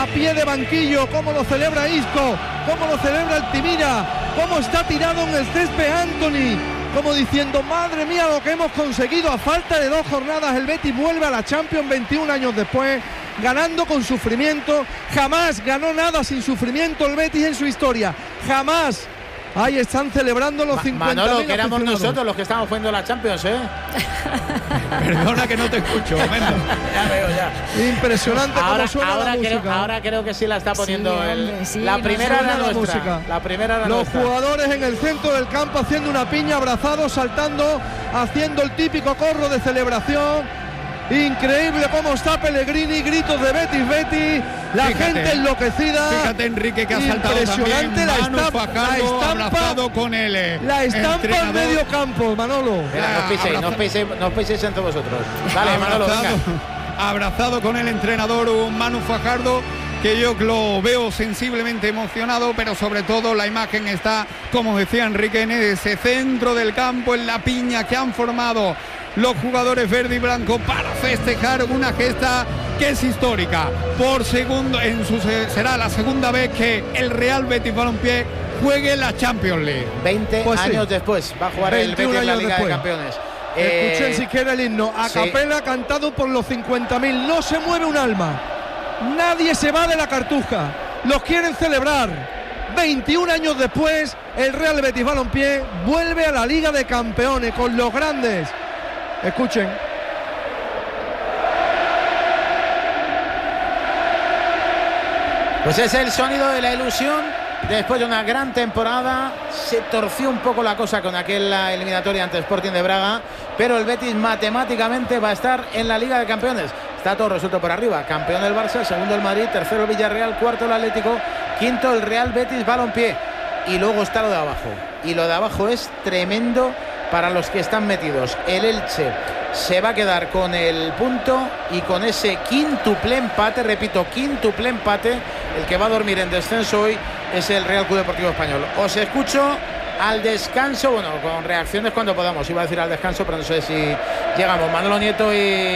a pie de banquillo, cómo lo celebra Isco, cómo lo celebra Altimira, cómo está tirado en el césped Antony, como diciendo, madre mía lo que hemos conseguido. A falta de 2 jornadas el Betis vuelve a la Champions 21 años después, ganando con sufrimiento. Jamás ganó nada sin sufrimiento el Betis en su historia, jamás. Ahí están celebrando los 50.000 Manolo, que éramos aficionados. nosotros los que estábamos jugando la Champions, Perdona que no te escucho, Mendo. Ya veo, ya. Impresionante cómo suena la música. Ahora creo que sí la está poniendo Sí, hombre, sí, la no primera suena era la nuestra. música. La primera era Los nuestra. jugadores en el centro del campo haciendo una piña, abrazados, saltando, haciendo el típico corro de celebración. Increíble cómo está Pellegrini, gritos de Betis, Betis, la gente enloquecida. Fíjate, Enrique, que ha saltado impresionante también. la Manu Fajardo abrazado con él. La estampa en entrenador. medio campo, Manolo. Mira, no os piséis entre vosotros. Dale, Manolo, venga. Abrazado con el entrenador, un Manu Fajardo, que yo lo veo sensiblemente emocionado, pero sobre todo la imagen está, como decía Enrique, en ese centro del campo, en la piña que han formado los jugadores verde y blanco para festejar una gesta que es histórica. Por segundo, será la segunda vez que el Real Betis Balompié juegue la Champions League. 20 Pues sí. años después va a jugar el 21 Betis en la años Liga después. de Campeones. Escuchen si quiere el himno, a sí. capela, cantado por los 50.000. No se mueve un alma, nadie se va de la cartuja, los quieren celebrar. 21 años después, el Real Betis Balompié vuelve a la Liga de Campeones con los grandes. Escuchen. Pues es el sonido de la ilusión. Después de una gran temporada, se torció un poco la cosa con aquella eliminatoria ante Sporting de Braga, pero el Betis matemáticamente va a estar en la Liga de Campeones. Está todo resuelto por arriba. Campeón el Barça, segundo el Madrid, tercero el Villarreal, cuarto el Atlético, quinto el Real Betis Balompié. Y luego está lo de abajo. Y lo de abajo es tremendo para los que están metidos. El Elche se va a quedar con el punto y con ese quíntuple empate, repito, quíntuple empate. El que va a dormir en descenso hoy es el Real Club Deportivo Español. Os escucho al descanso, bueno, con reacciones cuando podamos. Iba a decir al descanso, pero no sé si llegamos. Manolo Nieto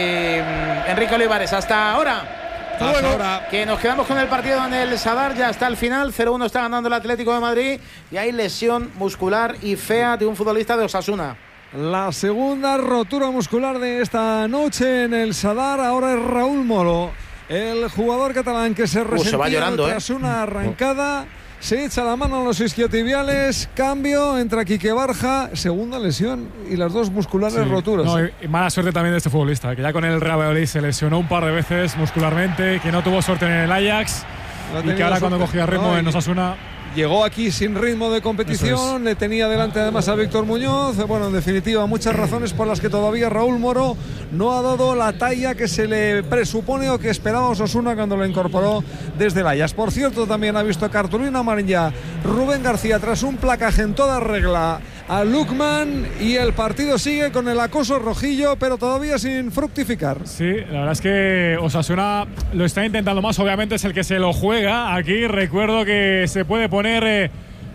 y Enrique Olivares. Hasta ahora. Hasta ahora. Que nos quedamos con el partido en el Sadar, ya está al final. 0-1 está ganando el Atlético de Madrid y hay lesión muscular y fea de un futbolista de Osasuna. La segunda rotura muscular de esta noche en el Sadar. Ahora es Raúl Moro, el jugador catalán que se resentía se va llorando, tras una arrancada. Se echa la mano a los isquiotibiales. Cambio, entra Quique Barja. Segunda lesión y las dos musculares roturas. No, y mala suerte también de este futbolista, que ya con el Real Valladolid se lesionó un par de veces muscularmente, que no tuvo suerte en el Ajax y que ahora cuando cogía ritmo en Osasuna. Llegó aquí sin ritmo de competición, le tenía delante además a Víctor Muñoz. Bueno, en definitiva, muchas razones por las que todavía Raúl Moro no ha dado la talla que se le presupone o que esperaba Osasuna cuando lo incorporó desde el Ajax. Por cierto, también ha visto cartulina amarilla Rubén García tras un placaje en toda regla a Lukman, y el partido sigue con el acoso rojillo, pero todavía sin fructificar. Sí, la verdad es que Osasuna lo está intentando más, obviamente es el que se lo juega. Aquí recuerdo que se puede poner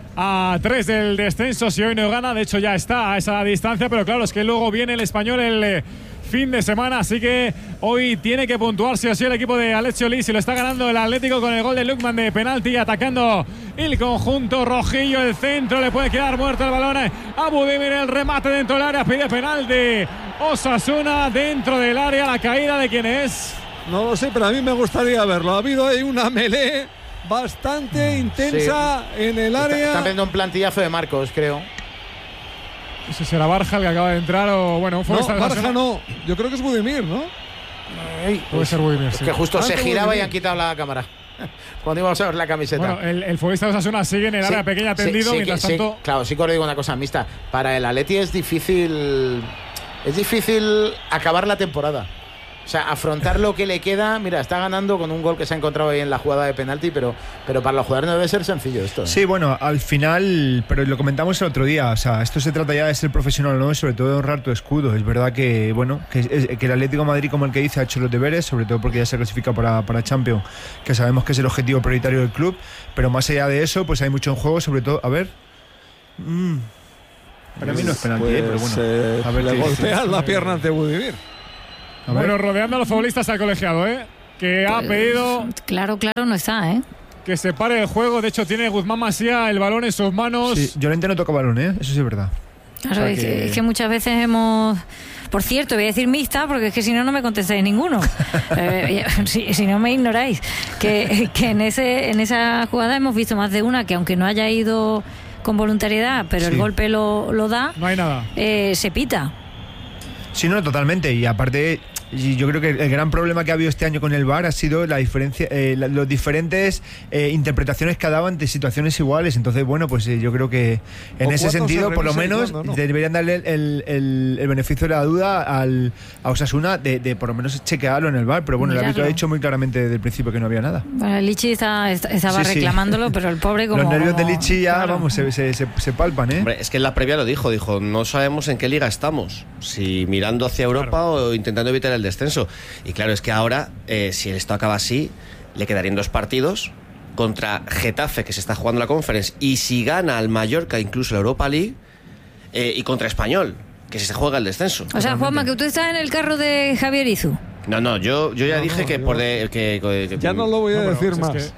a 3 del descenso si hoy no gana, de hecho ya está a esa distancia, pero claro, es que luego viene el Español el fin de semana, así que hoy tiene que puntuar sí o sí el equipo de Alessio Lis, y lo está ganando el Atlético con el gol de Lukman de penalti, atacando el conjunto rojillo. El centro, le puede quedar muerto el balón a Budimir, el remate dentro del área, pide penalti Osasuna dentro del área. La caída de quién es, no lo sé, pero a mí me gustaría verlo. Ha habido ahí una melee bastante intensa en el área. Están viendo un plantillazo de Marcos, creo. Ese será Barja el que acaba de entrar, o bueno, un futbolista No, de Barja Osasuna. no, yo creo que es Budimir, ¿no? Puede ser Budimir, sí. Que justo se giraba Budimir. y han quitado la cámara cuando íbamos a ver la camiseta. Bueno, el futbolista de Osasuna sigue en el área pequeña tendido, mientras tanto. Claro, sí que os digo una cosa, Mista. Para el Atleti es difícil acabar la temporada. O sea, afrontar lo que le queda. Mira, está ganando con un gol que se ha encontrado ahí en la jugada de penalti, pero para los jugadores no debe ser sencillo esto. Sí, bueno, al final, pero lo comentamos el otro día, o sea, esto se trata ya de ser profesional, ¿no? Y sobre todo de honrar tu escudo. Es verdad que, bueno, que el Atlético de Madrid, como el que dice, ha hecho los deberes, sobre todo porque ya se clasifica para Champions, que sabemos que es el objetivo prioritario del club, pero más allá de eso, pues hay mucho en juego, sobre todo, a ver. Para mí no es penalti, pero bueno. A ver, le golpean la pierna ante Budimir. Bueno, rodeando a los futbolistas al colegiado, que ha pedido... Claro no está, ¿eh? Que se pare el juego. De hecho, tiene Guzmán Masía el balón en sus manos. Sí, Llorente no toca balón, ¿eh? Eso sí es verdad. Claro, es que muchas veces hemos... Por cierto, voy a decir mixta porque es que si no me contestáis ninguno. Si no me ignoráis. Que en esa jugada hemos visto más de una que aunque no haya ido con voluntariedad, pero el golpe lo da. No hay nada. Se pita. Sí, no, totalmente. Y aparte, yo creo que el gran problema que ha habido este año con el VAR ha sido la diferencia, los diferentes interpretaciones que daban de situaciones iguales. Entonces, bueno, pues yo creo que en ese sentido, por lo menos, deberían darle el beneficio de la duda a Osasuna de por lo menos chequearlo en el VAR. Pero bueno, el árbitro ha dicho muy claramente desde el principio que no había nada. Bueno, Lichi estaba reclamándolo, pero el pobre como... Los nervios de Lichi ya, vamos, se palpan, ¿eh? Hombre, es que en la previa lo dijo, no sabemos en qué liga estamos. Si mirando hacia Europa o intentando evitar el descenso. Y claro, es que ahora, si esto acaba así, le quedarían 2 partidos contra Getafe, que se está jugando la Conference, y si gana al Mallorca incluso la Europa League, y contra Español, que se juega el descenso. O sea, Juanma, que tú estás en el carro de Javier Izu. No, yo ya dije que por que ya no lo voy a decir más.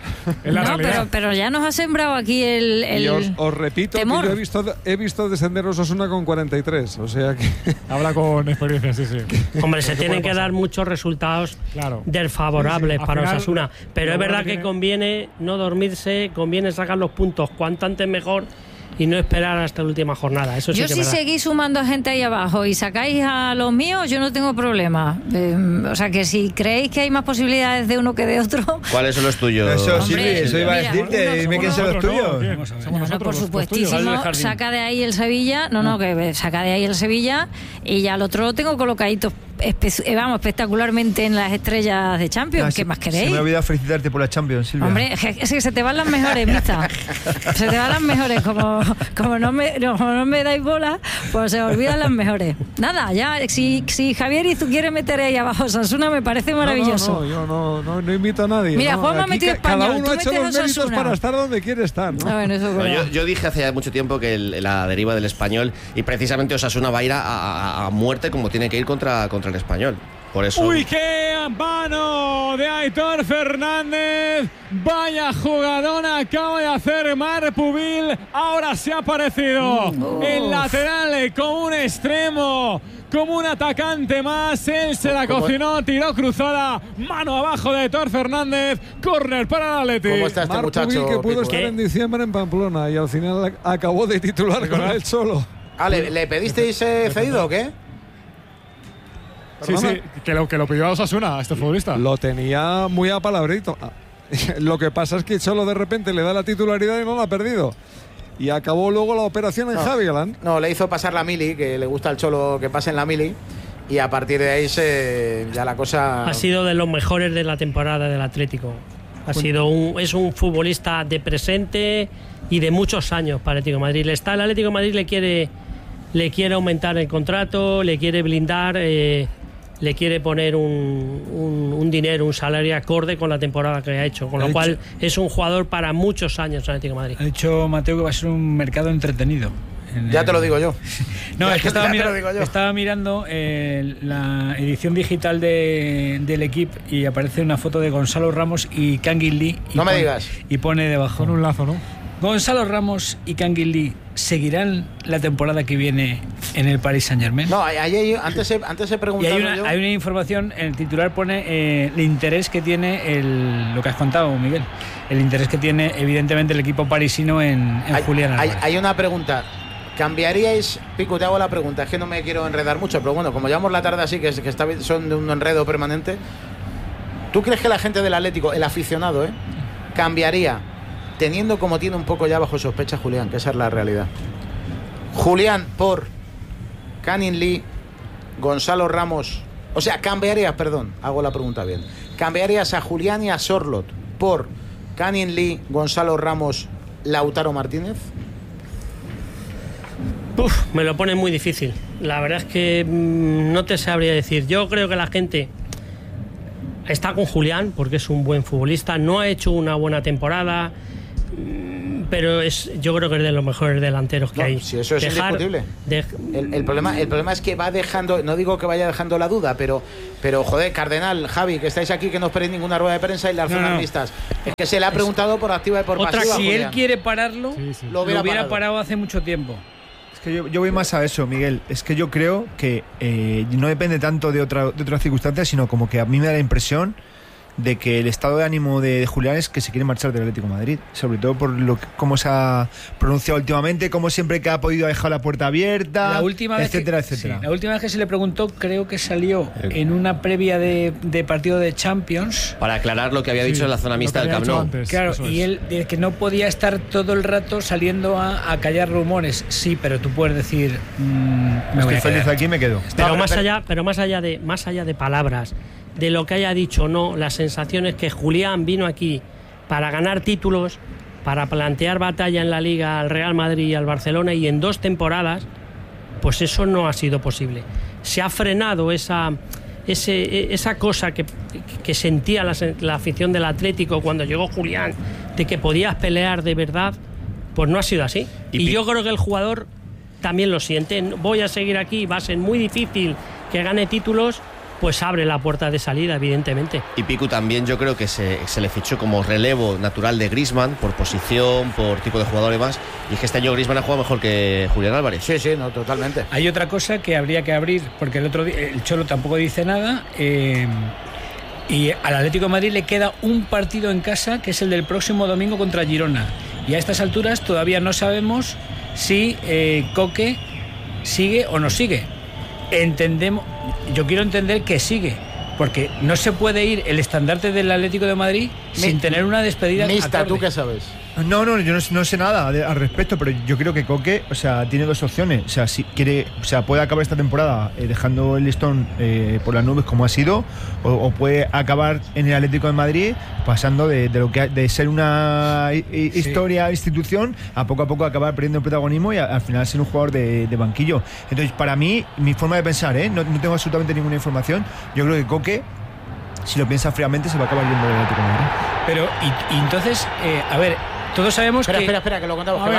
Pero ya nos ha sembrado aquí el y os repito temor. Que yo he visto descender Osasuna con 43, o sea que... Habla con experiencia, sí. Hombre, se tienen que dar muchos resultados desfavorables para Osasuna, pero es verdad que conviene no dormirse, conviene sacar los puntos cuanto antes mejor y no esperar hasta la última jornada. Eso sí. Yo, si seguís sumando a gente ahí abajo y sacáis a los míos, yo no tengo problema. O sea, que si creéis que hay más posibilidades de uno que de otro... ¿Cuáles son los tuyos? Eso, Silvi, eso iba a decirte. Dime quién son los tuyos. No, por supuestísimo. Saca de ahí el Sevilla. Que saca de ahí el Sevilla. Y ya el otro lo tengo colocadito espectacularmente en las estrellas de Champions. ¿Qué más queréis? Se me ha olvidado felicitarte por la Champions, Silvia. Hombre, es que se te van las mejores, Mista. Se te van las mejores. Como no me dais bola, pues se olvidan las mejores. Nada, ya, si Javier Izu quiere meter ahí abajo Osasuna, me parece maravilloso. Yo no invito a nadie. Mira, Juan me ha metido Español. Cada uno ha hecho los méritos para estar donde quiere estar, ¿no? Yo dije hace mucho tiempo que la deriva del Español, y precisamente Osasuna va a ir a muerte como tiene que ir contra el Español. Por eso. ¡Uy, qué mano de Aitor Fernández! Vaya jugadón acaba de hacer Marc Pubil. Ahora se ha aparecido el lateral como un extremo, como un atacante más. Él se la cocinó, tiró cruzada, mano abajo de Aitor Fernández. Córner para el Atleti. ¿Cómo está este Marc muchacho? Pubil, que pudo estar en diciembre en Pamplona y al final acabó de titular con él solo. ¿Le pedisteis cedido o qué? Sí, que lo pidió a Osasuna, a este futbolista. Lo tenía muy apalabrito. Lo que pasa es que Cholo de repente le da la titularidad y no la ha perdido. Y acabó luego la operación en Javiland. No, le hizo pasar la mili, que le gusta al Cholo que pase en la mili. Y a partir de ahí ya la cosa... Ha sido de los mejores de la temporada del Atlético. Es un futbolista de presente y de muchos años para el Atlético de Madrid. El Atlético de Madrid le quiere aumentar el contrato, le quiere blindar... le quiere poner un dinero, un salario acorde con la temporada que ha hecho, con lo cual es un jugador para muchos años en Atlético de Madrid. Ha dicho Mateo que va a ser un mercado entretenido. Ya te lo digo yo. No, es que estaba mirando la edición digital del equipo y aparece una foto de Gonzalo Ramos y Kangin Lee. No me digas. Y pone debajo. Con un lazo, ¿no? Gonzalo Ramos y Kangin Lee seguirán la temporada que viene en el Paris Saint-Germain. No, antes he preguntado yo. Hay una información, en el titular pone el interés que tiene lo que has contado, Miguel. El interés que tiene, evidentemente, el equipo parisino en Julián Álvarez. Hay una pregunta. ¿Cambiaríais? Pico, te hago la pregunta. Es que no me quiero enredar mucho, pero bueno, como llevamos la tarde así, que son de un enredo permanente. ¿Tú crees que la gente del Atlético, el aficionado, cambiaría? Teniendo como tiene un poco ya bajo sospecha Julián, que esa es la realidad. Julián por Kangin Lee, Gonzalo Ramos. O sea, cambiarías, perdón, hago la pregunta bien. ¿Cambiarías a Julián y a Sorloth por Kangin Lee, Gonzalo Ramos, Lautaro Martínez? Me lo pone muy difícil. La verdad es que no te sabría decir. Yo creo que la gente está con Julián porque es un buen futbolista. No ha hecho una buena temporada. pero yo creo que es de los mejores delanteros que hay. Si eso es indiscutible. El problema es que va dejando, no digo que vaya dejando la duda, pero joder, Cardenal, Javi, que estáis aquí, que no esperéis ninguna rueda de prensa y las zonas es que se le ha preguntado por activa y por pasiva. Si él quiere pararlo, lo hubiera parado hace mucho tiempo. Es que yo voy más a eso, Miguel. Es que yo creo que no depende tanto de otras circunstancias, sino como que a mí me da la impresión de que el estado de ánimo de Julián es que se quiere marchar del Atlético de Madrid, sobre todo por cómo se ha pronunciado últimamente, cómo siempre que ha podido dejar la puerta abierta, etcétera. Sí, la última vez que se le preguntó, creo que salió en una previa de partido de Champions, para aclarar lo que había dicho en la zona mixta del Camp Nou. Claro, y él que no podía estar todo el rato saliendo a callar rumores. Sí, pero tú puedes decir, estoy feliz aquí, me quedo. Pero más allá de palabras, de lo que haya dicho o no, la sensación es que Julián vino aquí para ganar títulos, para plantear batalla en la Liga al Real Madrid y al Barcelona, y en 2 temporadas pues eso no ha sido posible. Se ha frenado esa cosa que sentía la afición del Atlético cuando llegó Julián, de que podías pelear de verdad, pues no ha sido así. Y yo creo que el jugador también lo siente. Voy a seguir aquí, va a ser muy difícil que gane títulos, pues abre la puerta de salida, evidentemente. Y Picu también yo creo que se le fichó como relevo natural de Griezmann, por posición, por tipo de jugador y más, y es que este año Griezmann ha jugado mejor que Julián Álvarez. Sí, no, totalmente. Hay otra cosa que habría que abrir, porque el otro día el Cholo tampoco dice nada, y al Atlético de Madrid le queda un partido en casa, que es el del próximo domingo contra Girona, y a estas alturas todavía no sabemos si Coque sigue o no sigue. Yo quiero entender que sigue, porque no se puede ir el estandarte del Atlético de Madrid sin tener una despedida. Mista, ¿tú qué sabes? No, yo no sé nada al respecto, pero yo creo que Coque, tiene 2 opciones. Si quiere, puede acabar esta temporada dejando el listón por las nubes como ha sido, o puede acabar en el Atlético de Madrid pasando de ser una historia, institución, a poco acabar perdiendo el protagonismo y al final ser un jugador de banquillo. Entonces, para mí, mi forma de pensar, no tengo absolutamente ninguna información, yo creo que Coque, si lo piensa fríamente, se va a acabar yendo del Atlético de Madrid. Pero, y entonces, a ver, todos sabemos espera, que lo contamos. A ver,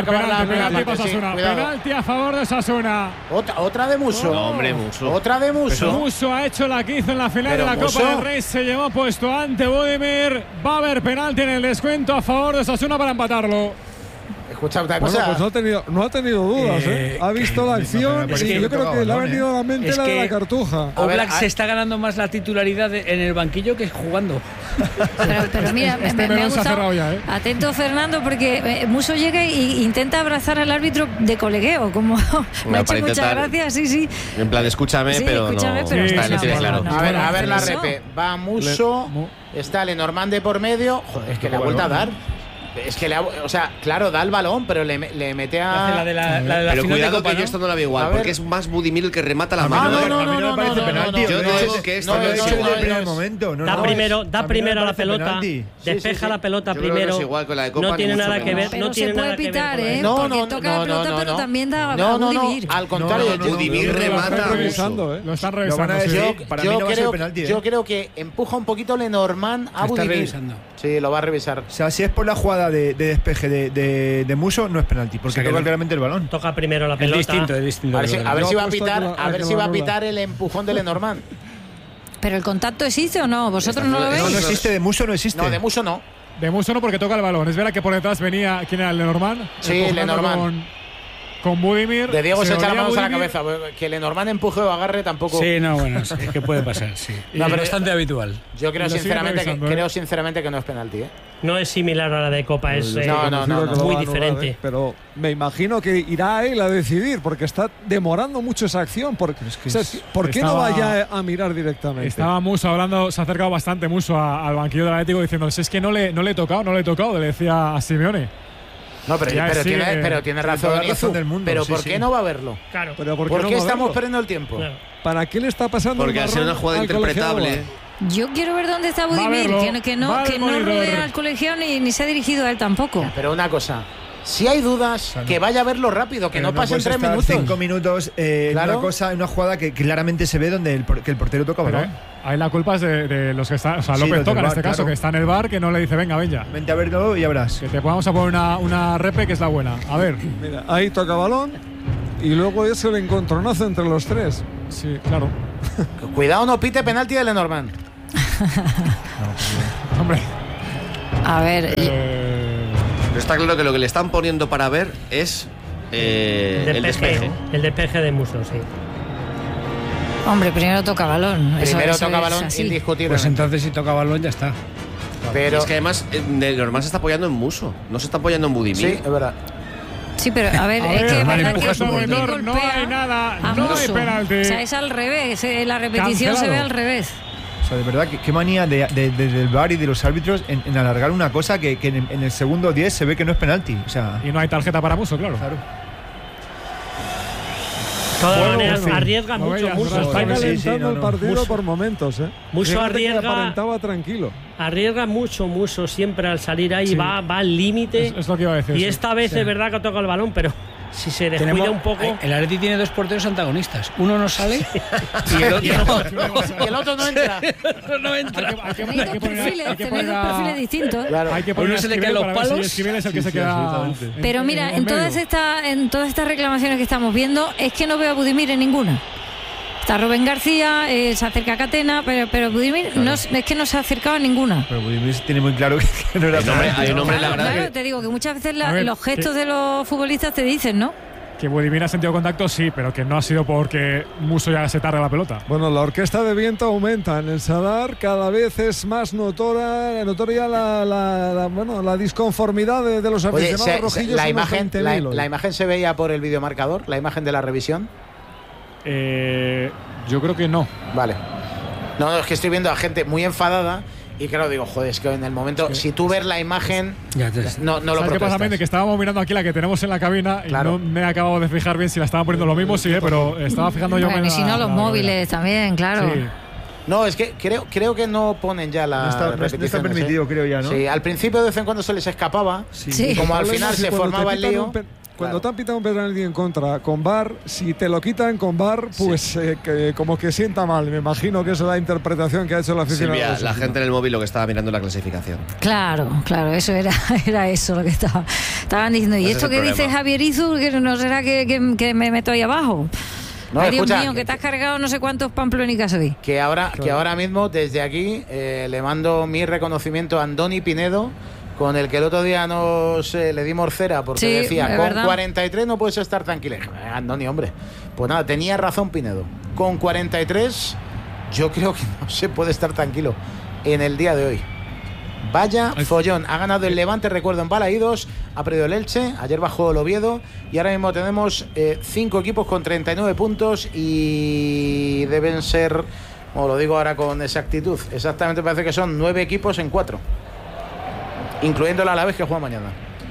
penalti a favor de Osasuna. Otra de Musso. No, hombre, Musso. Otra de Musso. Musso ha hecho la que hizo en la final de la Copa del Rey. Se llevó puesto ante Budimir. Va a haber penalti en el descuento a favor de Osasuna para empatarlo. Escucha otra cosa. Pues no ha tenido dudas, Ha visto la acción y yo creo que le ha venido a la mente la de la Cartuja. Oblak se está ganando más la titularidad en el banquillo que jugando. Pero mira, me ha gustado. Atento, Fernando, porque Musso llega e intenta abrazar al árbitro de colegueo, como me ha hecho muchas gracias, sí. En plan, escúchame, pero no. Claro. A ver la repe. Va Musso, está Lenormand de por medio. Joder, es que le ha vuelto a dar. Es que claro, da el balón, pero le mete a. Pero cuidado que yo esto no la veo igual, porque es más Budimir el que remata la mano. No me parece penalti. Yo digo que esto no es igual. Da primero la pelota, despeja la pelota primero. No tiene nada que ver. No se puede pitar, porque toca la pelota, pero también da a Budimir. Al contrario, Budimir remata. Lo están revisando. Yo creo que empuja un poquito Lenormand a Budimir. Sí, lo va a revisar. O sea, si es por la jugada de despeje de Musso, no es penalti, porque toca claramente el balón. Toca primero la pelota. Es distinto. A ver si va a pitar el empujón de Lenormand. ¿Pero el contacto existe o no? ¿Vosotros no lo veis? No existe, de Musso no existe. No, de Musso no. De Musso no, porque toca el balón. Es verdad que por detrás venía, ¿quién era? ¿Lenormand? Sí, Lenormand. Con Budimir. De Diego se echa las manos a la cabeza. Que Lenormand empuje o agarre tampoco. Sí, es que puede pasar, sí. No, pero es bastante habitual. Yo creo sinceramente que no es penalti, No es similar a la de Copa, es muy diferente. Pero me imagino que irá él a decidir, porque está demorando mucho esa acción. ¿Por qué no vaya a mirar directamente? Estaba Musso hablando, se ha acercado bastante Musso al banquillo del Atlético diciendo: es que no le he tocado, le decía a Simeone. No, pero tiene razón del mundo. Pero ¿por qué no va a verlo? Claro. ¿Por qué estamos perdiendo el tiempo? Claro. ¿Para qué le está pasando? Porque ha sido una jugada interpretable. Yo quiero ver dónde está Budimir, que no rodea al colegiado ni se ha dirigido a él tampoco. Pero una cosa, Si hay dudas, que vaya a verlo rápido, que no pasen 3 minutos. 5 minutos Claro. una jugada que claramente se ve donde que el portero toca balón. Ahí la culpa es de los que están. O sea, Sí, López los toca del en este VAR, caso, claro. que está en el bar, que no le dice, venga, ven ya. Vente a verlo y ya verás. Que te vamos a poner una repe que es la buena. A ver. Mira, ahí toca balón y luego es el encontronazo entre los tres. Sí, claro. Cuidado, no pite penalti de Lenormand. Hombre. A ver, Pero está claro que lo que le están poniendo para ver es el despeje. El despeje de Musso, sí. hombre, primero toca balón. Primero Eso toca es balón así. indiscutible. Pues entonces si toca balón ya está. Pero Es que además Lenormand se está apoyando en Musso, no se está apoyando en Budimir. sí, es verdad. Sí, pero a ver, es que es Hermano, verdad empuja que su Budimir motor, no golpea hay nada, a no hay Musso. penalti. O sea, es al revés, la repetición Cancelado. se ve al revés. O sea, de verdad, qué manía del VAR y de los árbitros en alargar una cosa que en el segundo 10 se ve que no es penalti. O sea, Y no hay tarjeta para Musso, claro. De todas Bueno, maneras, bueno. arriesga No mucho veas, Musso. no Está veas. calentando el partido Musso. por momentos, ¿eh? Musso Fíjate que arriesga- aparentaba tranquilo. Arriesga mucho siempre al salir ahí, Sí. va al límite. Es lo que iba a decir. Y sí. esta vez es verdad que toca el balón, pero si se descuida un poco. El Atleti tiene 2 porteros antagonistas. Uno no sale y el otro Y el otro no entra. no entra. Tenéis dos perfiles, tenéis dos perfiles distintos. Claro. Hay que A poner uno a se le Esquivel caen los para ver si palos. Esquivel es el que Sí, se sí, queda. absolutamente. Pero mira, en medio. todas estas reclamaciones que estamos viendo, es que no veo a Budimir en ninguna. Está Rubén García, se acerca a Catena, pero Budimir no, es que no se ha acercado a ninguna. pero Budimir tiene muy claro que no era penalti. Hay un hombre en la Claro, grada claro, que- te digo que muchas veces A ver, los gestos de los futbolistas te dicen, ¿no? Que Budimir ha sentido contacto, sí, pero que no ha sido porque Musso ya se tarde la pelota. Bueno, la orquesta de viento aumenta en el Sadar, cada vez es más notoria la disconformidad de los Oye, aficionados rojillos. la unos imagen, 20.000 hoy. la imagen se veía por el videomarcador, la imagen de la revisión. Yo creo que no. Vale. No, es que estoy viendo a gente muy enfadada y claro, digo, joder, es que en el momento, si tú ves la imagen, Ya te- no lo ¿Sabes qué pasa, protestas. Mende? Que estábamos mirando aquí la que tenemos en la cabina y Claro. no me he acabado de fijar bien si la estaban poniendo lo mismo, sí, pero estaba fijando yo Bueno, en y si no, los móviles también, claro. Sí. No, es que creo que no ponen ya la No está repeticiones, permitido, creo ya, ¿no? Sí, al principio de vez en cuando se les escapaba. Sí. Sí. Y como al El problema final es que se cuando formaba te el pitan lío. Cuando Claro. te han pitado un penalti en contra con VAR, si te lo quitan con VAR, pues que como que sienta mal. Me imagino que esa es la interpretación que ha hecho la afición. Silvia, la gente en el móvil lo que estaba mirando la clasificación. Claro, eso era eso lo que estaban diciendo. ¿Y Ese es esto el que dice problema. Javier Izu, que no será que me meto ahí abajo? No, Ay, Dios escucha, mío, que te has cargado no sé cuántos pamplónicas hoy. Que ahora mismo, desde aquí, le mando mi reconocimiento a Andoni Pinedo, con el que el otro día le dimos cera, porque Sí, decía, es con verdad. 43 no puedes estar tranquilo. Andoni, hombre. Pues nada, tenía razón Pinedo. Con 43, yo creo que no se puede estar tranquilo en el día de hoy. Vaya follón. Ha ganado el Levante, recuerdo, en Balaídos. Ha perdido el Elche. Ayer bajó el Oviedo. Y ahora mismo tenemos 5 equipos con 39 puntos. Y deben ser, como lo digo ahora con exactitud, exactamente parece que son 9 equipos en 4. Incluyendo el Alavés que juega mañana.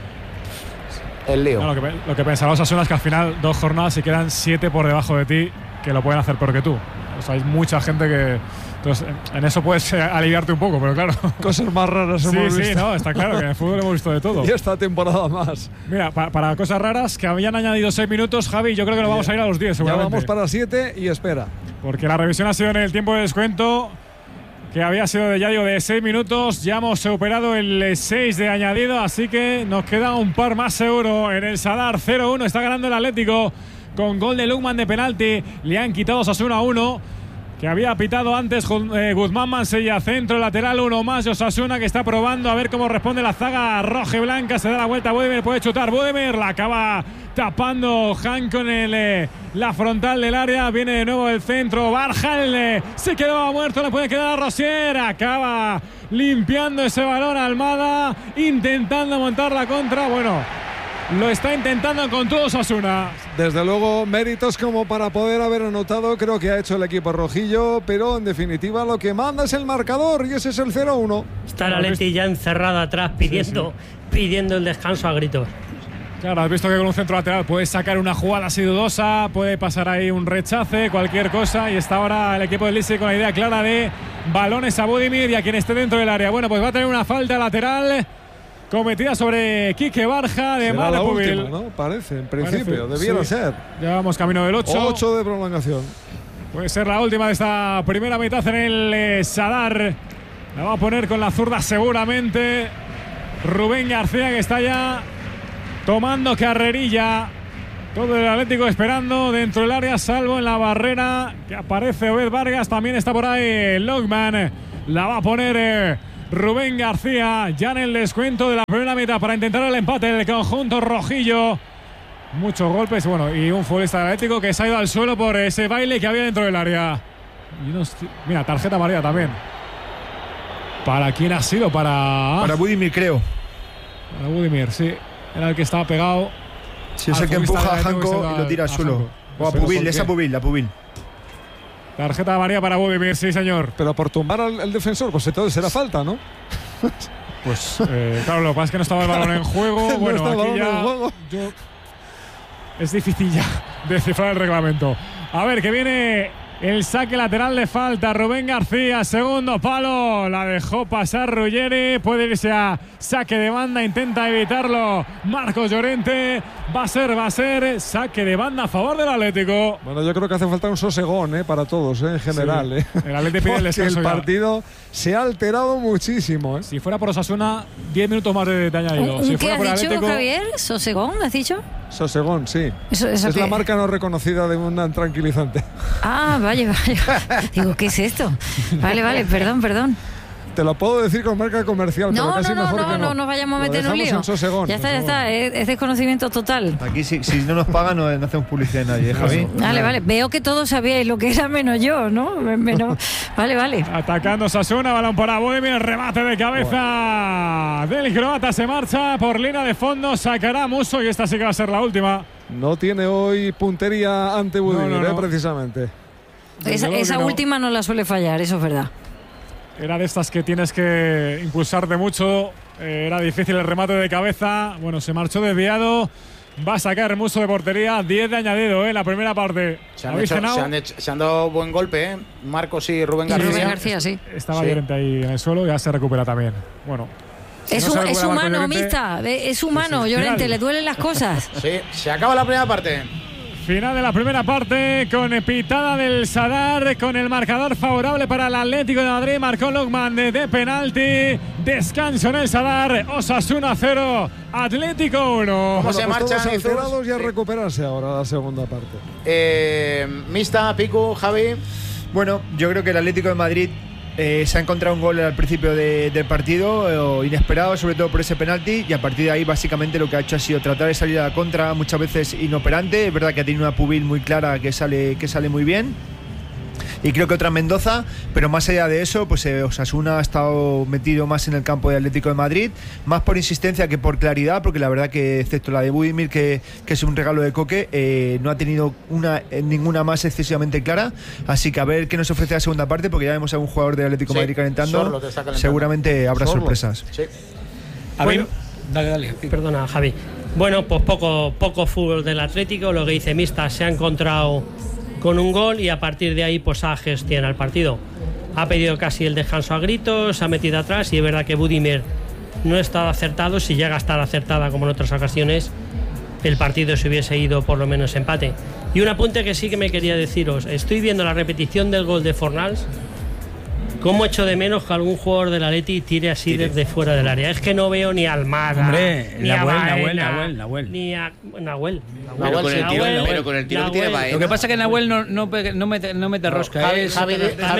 El lío. No, lo que pensaba Osasuna es que al final 2 jornadas y quedan 7 por debajo de ti que lo pueden hacer peor que tú. O sea, hay mucha gente que. Entonces, en eso puedes aliviarte un poco, pero claro. Cosas más raras Sí, hemos sí, visto. no, está claro que en el fútbol hemos visto de todo. Y esta temporada más. Mira, para cosas raras, que habían añadido 6 minutos, Javi, yo creo que nos vamos a ir a los 10, Ya seguramente. vamos para 7 y espera. Porque la revisión ha sido en el tiempo de descuento, que había sido ya digo de 6 minutos. Ya hemos superado el 6 de añadido, así que nos queda un par más seguro en el Sadar. 0-1, está ganando el Atlético con gol de Lukman de penalti. Le han quitado Osasuna 1, que había pitado antes Guzmán Mansella, centro lateral, uno más de Osasuna, que está probando a ver cómo responde la zaga roja y blanca. Se da la vuelta, Budimir puede chutar, Budimir la acaba tapando Han con la frontal del área. Viene de nuevo el centro, Barjal se quedaba muerto, le puede quedar a Rosier, acaba limpiando ese balón Almada, intentando montar la contra. Bueno, lo está intentando con todo Osasuna. Desde luego, méritos como para poder haber anotado, creo que ha hecho el equipo rojillo, pero en definitiva lo que manda es el marcador y ese es el 0-1. Está la Leti ya encerrada atrás pidiendo el descanso a gritos. Claro, has visto que con un centro lateral puedes sacar una jugada así dudosa, puede pasar ahí un rechace, cualquier cosa, y está ahora el equipo del Licey con la idea clara de balones a Budimir y a quien esté dentro del área. Bueno, pues va a tener una falta lateral cometida sobre Quique Barja de Será la Malepubil. última, ¿no? Parece, en principio, Parece, debiera sí. ser. Ya vamos camino del 8. 8 de prolongación. Puede ser la última de esta primera mitad en el Sadar. La va a poner con la zurda seguramente Rubén García, que está ya tomando carrerilla. Todo el Atlético esperando dentro del área, salvo en la barrera que aparece Obed Vargas. También está por ahí Logman. La va a poner Rubén García ya en el descuento de la primera mitad para intentar el empate del conjunto rojillo. Muchos golpes, bueno, y un futbolista del Atlético que se ha ido al suelo por ese baile que había dentro del área. Mira, tarjeta amarilla también. ¿Para quién ha sido? Para Budimir, creo. Para Budimir, sí. Era el que estaba pegado. Sí, es el que empuja a Janko y lo tira al suelo. O a Pubil, es a Pubil, la Pubil. Tarjeta amarilla para Budimir, sí, señor. Pero por tumbar al defensor, pues entonces será falta, ¿no? Pues claro, lo que pasa es que no estaba el balón en juego. No Bueno, está el aquí balón ya en juego. es difícil ya descifrar el reglamento. A ver, que viene el saque lateral de falta. Rubén García, segundo palo. La dejó pasar Ruggeri. Puede irse a saque de banda. Intenta evitarlo Marcos Llorente. Va a ser saque de banda a favor del Atlético. Bueno, yo creo que hace falta un sosegón para todos, en general. Sí. El Atlético pide el descanso. El partido se ha alterado muchísimo. Si fuera por Osasuna, 10 minutos más de añadido. Si ¿Qué fuera por has dicho, Atlético, Javier? ¿Sosegón, has dicho? Sosegón, sí. Eso es la marca no reconocida de un tranquilizante. Ah, vaya. Digo, ¿qué es esto? Vale, perdón. Te lo puedo decir con marca comercial, pero casi mejor que no. No nos vayamos a meter en un lío. En Sosegón, ya está. Es desconocimiento total. Aquí si no nos pagan no hacemos publicidad de nadie, Javi. Vale. Veo que todos sabíais lo que era menos yo, ¿no? Vale. Atacando Osasuna, balón para Budimir, remate de cabeza del croata, se marcha por línea de fondo, sacará Musso y esta sí que va a ser la última. No tiene hoy puntería ante Budimir, precisamente. Esa última no la suele fallar, eso es verdad. Era de estas que tienes que impulsarte mucho. Era difícil el remate de cabeza. Bueno, se marchó desviado. Va a sacar Musso de portería. 10 de añadido en la primera parte. Se han dado buen golpe, Marcos y Rubén García. Rubén García, sí. Estaba Llorente ahí en el suelo. Ya se recupera también. Bueno. Es humano, Mista. Es humano, Llorente. Le duelen las cosas. Sí, se acaba la primera parte. Final de la primera parte con pitada del Sadar, con el marcador favorable para el Atlético de Madrid. Marcó Logman de penalti. Descanso en el Sadar. Osasuna 0, Atlético 1. ¿Cómo se marchan todos alterados y a recuperarse ahora la segunda parte? Mista, Piku, Javi. Bueno, yo creo que el Atlético de Madrid se ha encontrado un gol al principio del partido, inesperado, sobre todo por ese penalti, y a partir de ahí básicamente lo que ha hecho ha sido tratar de salir a la contra, muchas veces inoperante. Es verdad que ha tenido una Pubil muy clara que sale muy bien, y creo que otra Mendoza, pero más allá de eso, pues Osasuna ha estado metido más en el campo de Atlético de Madrid, más por insistencia que por claridad, porque la verdad que excepto la de Budimir, que es un regalo de Coque, no ha tenido ninguna más excesivamente clara. Así que a ver qué nos ofrece la segunda parte, porque ya vemos a un jugador del Atlético de Madrid calentando. Seguramente habrá sorpresas. Sí. Bueno, dale. Perdona, Javi. Bueno, pues poco fútbol del Atlético. Lo que dice Mista, se ha encontrado con un gol y a partir de ahí pues ha gestionado el partido. Ha pedido casi el descanso a gritos, se ha metido atrás, y es verdad que Budimir no ha estado acertado. Si llega a estar acertada como en otras ocasiones, el partido se hubiese ido por lo menos empate. Y un apunte que sí que me quería deciros: estoy viendo la repetición del gol de Fornals. ¿Cómo echo de menos que algún jugador del Atleti tire así desde fuera del área? Es que no veo ni a Almada, hombre, ni a Nahuel. Ni a Nahuel. Pero con el tiro que tiene Baena. Lo que pasa es que Nahuel no mete rosca. Javi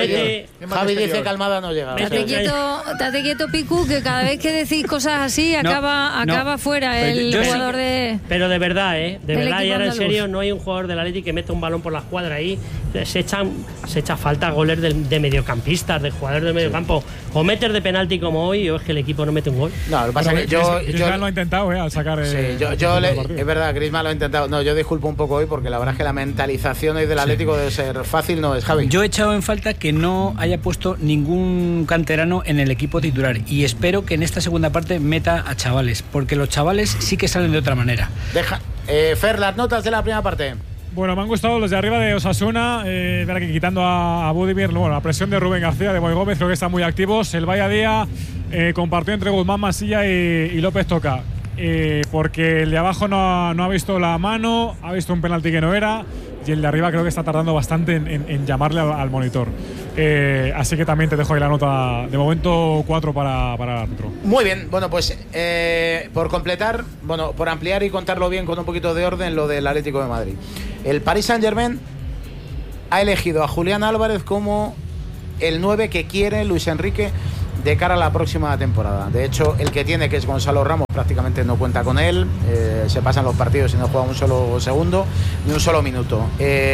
dice que Almada no llega. Date quieto, Piku, que cada vez que decís cosas así acaba fuera el jugador de... Pero de verdad, de verdad, y ahora en andaluz. serio, no hay un jugador del Atleti que meta un balón por la escuadra ahí. Se echa falta goles de mediocampistas, de jugadores del mediocampo. O meter de penalti como hoy, o es que el equipo no mete un gol. No, lo que pasa es que Griezmann lo ha intentado, al sacar. Sí, es verdad, Griezmann lo ha intentado. No, yo disculpo un poco hoy, porque la verdad es que la mentalización hoy del Atlético debe ser fácil, no es, Javi. Yo he echado en falta que no haya puesto ningún canterano en el equipo titular, y espero que en esta segunda parte meta a chavales, porque los chavales sí que salen de otra manera. Fer, las notas de la primera parte. Bueno, me han gustado los de arriba de Osasuna, verá que quitando a Budimir, bueno, la presión de Rubén García, de Moy Gómez, creo que están muy activos. El Valladía compartió entre Guzmán, Masilla y López Toca. Porque el de abajo no ha visto la mano, ha visto un penalti que no era, y el de arriba creo que está tardando bastante en llamarle al monitor. Así que también te dejo ahí la nota. De momento 4 para el árbitro. Muy bien, bueno, pues por completar, bueno, por ampliar y contarlo bien con un poquito de orden, lo del Atlético de Madrid. El Paris Saint-Germain ha elegido a Julián Álvarez como el 9 que quiere Luis Enrique de cara a la próxima temporada. De hecho, el que tiene, que es Gonzalo Ramos, prácticamente no cuenta con él. Se pasan los partidos y no juega un solo segundo ni un solo minuto.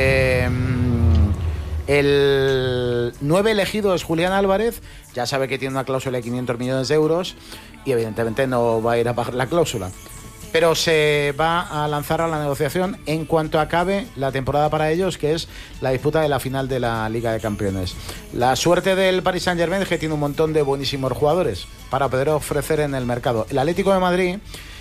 El 9 elegido es Julián Álvarez. Ya sabe que tiene una cláusula de 500 millones de euros y evidentemente no va a ir a pagar la cláusula. Pero se va a lanzar a la negociación en cuanto acabe la temporada para ellos, que es la disputa de la final de la Liga de Campeones. La suerte del Paris Saint-Germain es que tiene un montón de buenísimos jugadores para poder ofrecer en el mercado. El Atlético de Madrid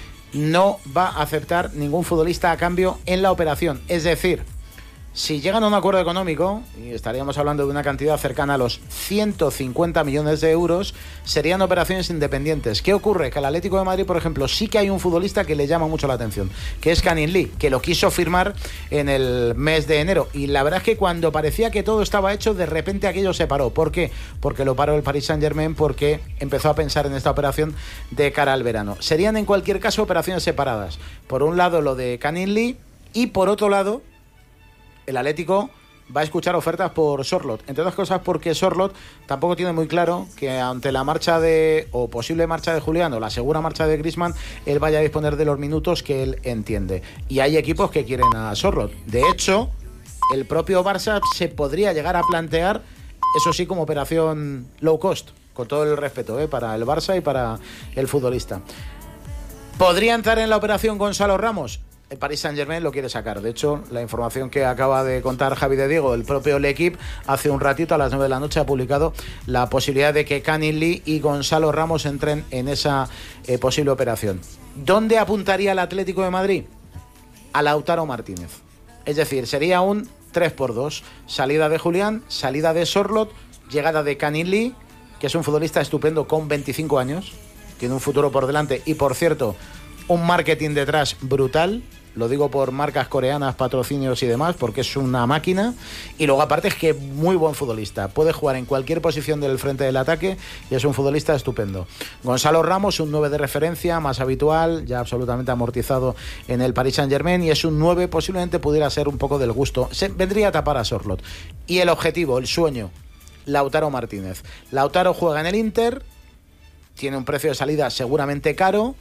no va a aceptar ningún futbolista a cambio en la operación. Es decir, si llegan a un acuerdo económico, y estaríamos hablando de una cantidad cercana a los 150 millones de euros, serían operaciones independientes. ¿Qué ocurre? Que al Atlético de Madrid, por ejemplo, sí que hay un futbolista que le llama mucho la atención, que es Canning Lee, que lo quiso firmar en el mes de enero. Y la verdad es que cuando parecía que todo estaba hecho, de repente aquello se paró. ¿Por qué? Porque lo paró el Paris Saint-Germain, porque empezó a pensar en esta operación de cara al verano. Serían en cualquier caso operaciones separadas. Por un lado lo de Canning Lee y por otro lado el Atlético va a escuchar ofertas por Sorloth, entre otras cosas porque Sorloth tampoco tiene muy claro que ante la marcha o posible marcha de Julián o la segura marcha de Griezmann, él vaya a disponer de los minutos que él entiende. Y hay equipos que quieren a Sorloth. De hecho, el propio Barça se podría llegar a plantear, eso sí, como operación low cost, con todo el respeto para el Barça y para el futbolista. ¿Podría entrar en la operación Gonzalo Ramos? El Paris Saint-Germain lo quiere sacar. De hecho, la información que acaba de contar Javi de Diego, el propio L'Equipe, hace un ratito, a las 9 de la noche, ha publicado la posibilidad de que Canning Lee y Gonzalo Ramos entren en esa posible operación. ¿Dónde apuntaría el Atlético de Madrid? A Lautaro Martínez. Es decir, sería un 3x2. Salida de Julián, salida de Sorloth, llegada de Canning Lee, que es un futbolista estupendo con 25 años, tiene un futuro por delante y, por cierto, un marketing detrás brutal. Lo digo por marcas coreanas, patrocinios y demás, porque es una máquina. Y luego aparte es que muy buen futbolista. Puede jugar en cualquier posición del frente del ataque y es un futbolista estupendo. Gonzalo Ramos, un 9 de referencia, más habitual, ya absolutamente amortizado en el Paris Saint-Germain, y es un 9, posiblemente pudiera ser un poco del gusto. Vendría a tapar a Sorloth. Y el objetivo, el sueño, Lautaro Martínez. Lautaro juega en el Inter, tiene un precio de salida seguramente caro,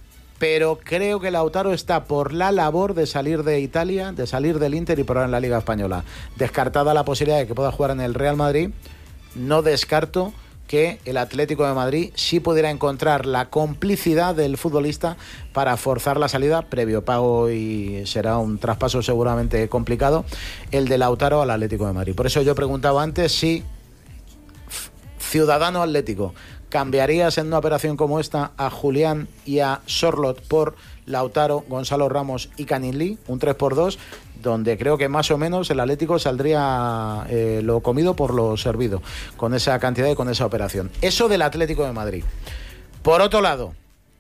pero creo que Lautaro está por la labor de salir de Italia, de salir del Inter y probar en la Liga Española. Descartada la posibilidad de que pueda jugar en el Real Madrid, no descarto que el Atlético de Madrid sí pudiera encontrar la complicidad del futbolista para forzar la salida previo pago, y será un traspaso seguramente complicado el de Lautaro al Atlético de Madrid. Por eso yo preguntaba antes si Ciudadano Atlético, ¿cambiarías en una operación como esta a Julián y a Sorloth por Lautaro, Gonzalo Ramos y Canning Lee? Un 3x2, donde creo que más o menos el Atlético saldría lo comido por lo servido, con esa cantidad y con esa operación. Eso del Atlético de Madrid. Por otro lado,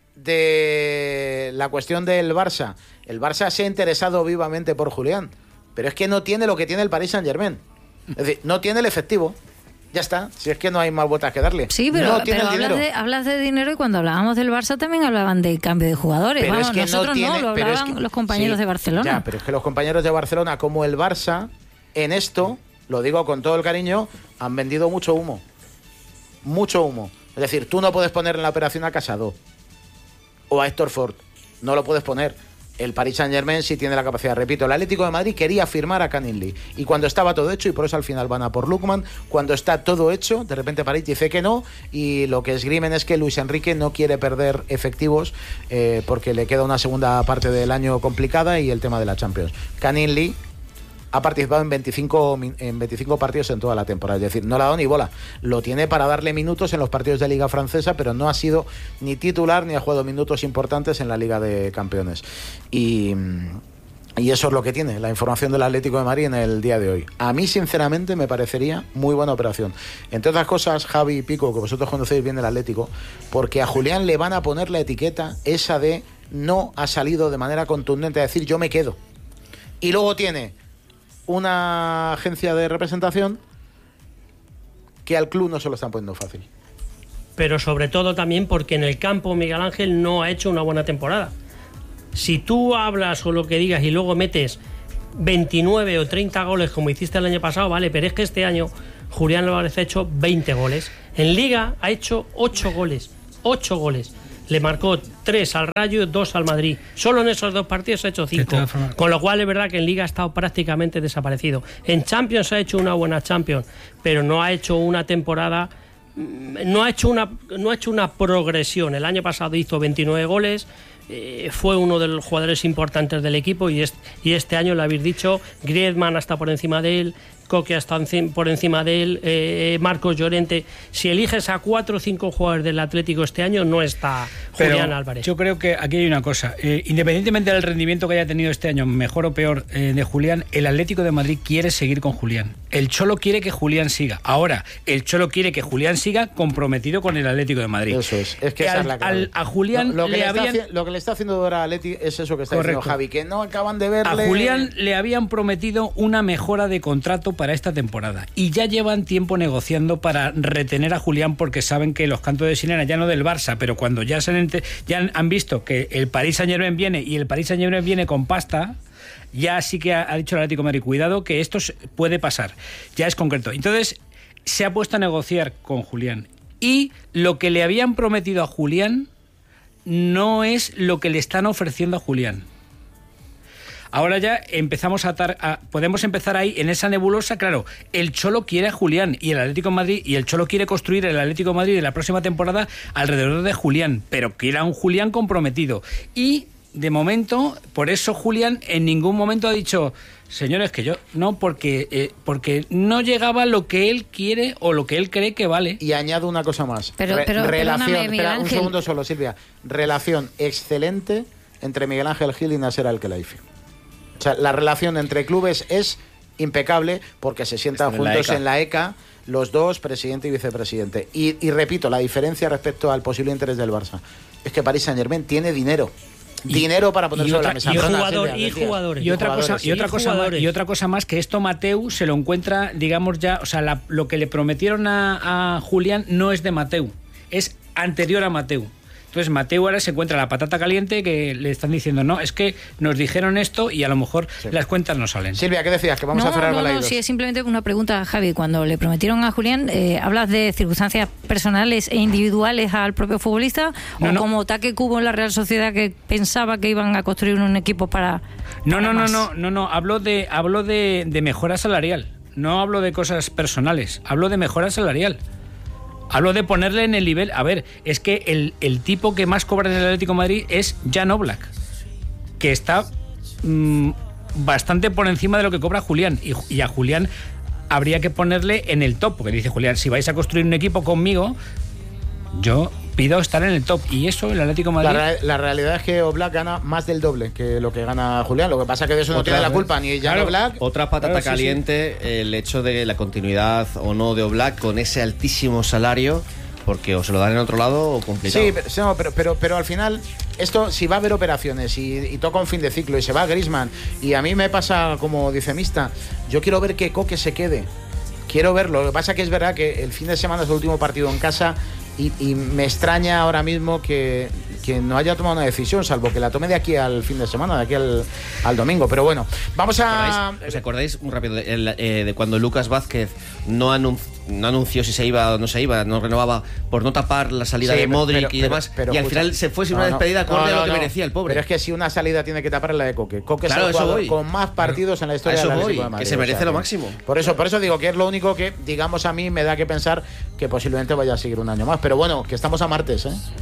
de la cuestión del Barça, el Barça se ha interesado vivamente por Julián, pero es que no tiene lo que tiene el Paris Saint-Germain. Es decir, no tiene el efectivo. Ya está, si es que no hay más vueltas que darle. Sí, pero, no tiene el dinero. hablas de dinero, y cuando hablábamos del Barça también hablaban de cambio de jugadores. Pero Vamos, es que nosotros no, lo hablaban los compañeros de Barcelona. Ya, pero es que los compañeros de Barcelona, como el Barça, en esto, lo digo con todo el cariño, han vendido mucho humo. Mucho humo. Es decir, tú no puedes poner en la operación a Casado o a Héctor Ford. No lo puedes poner. El Paris Saint-Germain sí tiene la capacidad. Repito, el Atlético de Madrid quería firmar a Canning Lee, y cuando estaba todo hecho, y por eso al final van a por Lookman, cuando está todo hecho, de repente París dice que no, y lo que esgrimen es que Luis Enrique no quiere perder efectivos porque le queda una segunda parte del año complicada y el tema de la Champions. Canning Lee ha participado en 25 partidos en toda la temporada, es decir, no le ha dado ni bola. Lo tiene para darle minutos en los partidos de Liga Francesa, pero no ha sido ni titular ni ha jugado minutos importantes en la Liga de Campeones. Y Y eso es lo que tiene la información del Atlético de Madrid en el día de hoy. A mí, sinceramente, me parecería muy buena operación. Entre otras cosas, Javi y Pico, que vosotros conocéis bien el Atlético, porque a Julián le van a poner la etiqueta esa de no ha salido de manera contundente a decir yo me quedo. Y luego tiene una agencia de representación que al club no se lo están poniendo fácil. Pero sobre todo también porque en el campo Miguel Ángel no ha hecho una buena temporada. Si tú hablas o lo que digas y luego metes 29 o 30 goles como hiciste el año pasado, vale, pero es que este año Julián Álvarez ha hecho 20 goles. En Liga ha hecho 8 goles. 8 goles. Le marcó 3 al Rayo y 2 al Madrid. Solo en esos 2 partidos ha hecho 5. Con lo cual es verdad que en Liga ha estado prácticamente desaparecido. En Champions ha hecho una buena Champions, pero no ha hecho una temporada... No ha hecho una progresión. El año pasado hizo 29 goles, fue uno de los jugadores importantes del equipo y este año, lo habéis dicho, Griezmann está por encima de él, Coque está por encima de él, Marcos Llorente. Si eliges a 4 o 5 jugadores del Atlético este año, no está Julián Álvarez. Yo creo que aquí hay una cosa, independientemente del rendimiento que haya tenido este año, mejor o peor, de Julián, el Atlético de Madrid quiere seguir con Julián. El Cholo quiere que Julián siga. Ahora, el Cholo quiere que Julián siga comprometido con el Atlético de Madrid. Eso es que esa es la clave. A Julián lo que le está haciendo ahora a Atleti es eso que está diciendo Javi, que no acaban de verle. A Julián le habían prometido una mejora de contrato para esta temporada y ya llevan tiempo negociando para retener a Julián, porque saben que los cantos de sirena, ya no del Barça, pero cuando ya han visto que el Paris Saint-Germain viene y el Paris Saint-Germain viene con pasta, ya sí que ha dicho el Atlético de Madrid, cuidado que esto puede pasar, ya es concreto. Entonces se ha puesto a negociar con Julián y lo que le habían prometido a Julián no es lo que le están ofreciendo a Julián. Ahora ya empezamos podemos empezar ahí en esa nebulosa. Claro, el Cholo quiere a Julián y el Atlético de Madrid, y el Cholo quiere construir el Atlético de Madrid de la próxima temporada alrededor de Julián, pero quiere a un Julián comprometido. Y de momento, por eso Julián en ningún momento ha dicho, señores, que yo no, porque no llegaba lo que él quiere o lo que él cree que vale. Y añado una cosa más. Pero relación, espera, un segundo solo, Silvia. Relación excelente entre Miguel Ángel Gil y Nasser Al-Khelaifi. O sea, la relación entre clubes es impecable porque se sientan juntos en la ECA, los dos, presidente y vicepresidente. Y repito, la diferencia respecto al posible interés del Barça es que Paris Saint-Germain tiene dinero para poner sobre la mesa. Y otra cosa más, que esto Mateu se lo encuentra, digamos ya, o sea, lo que le prometieron a Julián no es de Mateu, es anterior a Mateu. Entonces Mateu ahora se encuentra la patata caliente, que le están diciendo, no, es que nos dijeron esto y a lo mejor las cuentas no salen. Silvia, ¿qué decías? Que vamos a cerrar Balaidos. No, sí, es simplemente una pregunta, Javi. Cuando le prometieron a Julián, ¿hablas de circunstancias personales e individuales al propio futbolista? ¿O como Taque Cubo en la Real Sociedad, que pensaba que iban a construir un equipo para No, hablo de mejora salarial. No hablo de cosas personales, hablo de mejora salarial. Hablo de ponerle en el nivel. A ver, es que el tipo que más cobra en el Atlético de Madrid es Jan Oblak, que está bastante por encima de lo que cobra Julián. Y a Julián habría que ponerle en el top, porque dice Julián, si vais a construir un equipo conmigo, yo pido estar en el top. Y eso el Atlético de Madrid... La realidad es que Oblak gana más del doble que lo que gana Julián. Lo que pasa es que de eso no tiene la culpa ni Jan Oblak. Otra patata caliente, el hecho de la continuidad o no de Oblak con ese altísimo salario, porque o se lo dan en otro lado o complicado. Sí, pero al final, esto, si va a haber operaciones y toca un fin de ciclo y se va Griezmann, y a mí me pasa como dice Mista, yo quiero ver que Coque se quede. Quiero verlo. Lo que pasa es que es verdad que el fin de semana es el último partido en casa y me extraña ahora mismo que no haya tomado una decisión, salvo que la tome de aquí al fin de semana, de aquí al domingo. Pero bueno, vamos a... ¿Os acordáis muy rápido de cuando Lucas Vázquez no anunció si se iba o no se iba, no renovaba por no tapar la salida de Modric y demás, y al final se fue sin una despedida acorde a lo que merecía el pobre? Pero es que si una salida tiene que tapar la de Coque. Coque es el jugador con más partidos en la historia del Atlético de Madrid. Que se merece lo máximo. Por eso digo que es lo único que, digamos, a mí me da que pensar que posiblemente vaya a seguir un año más. Pero bueno, que estamos a martes, ¿eh?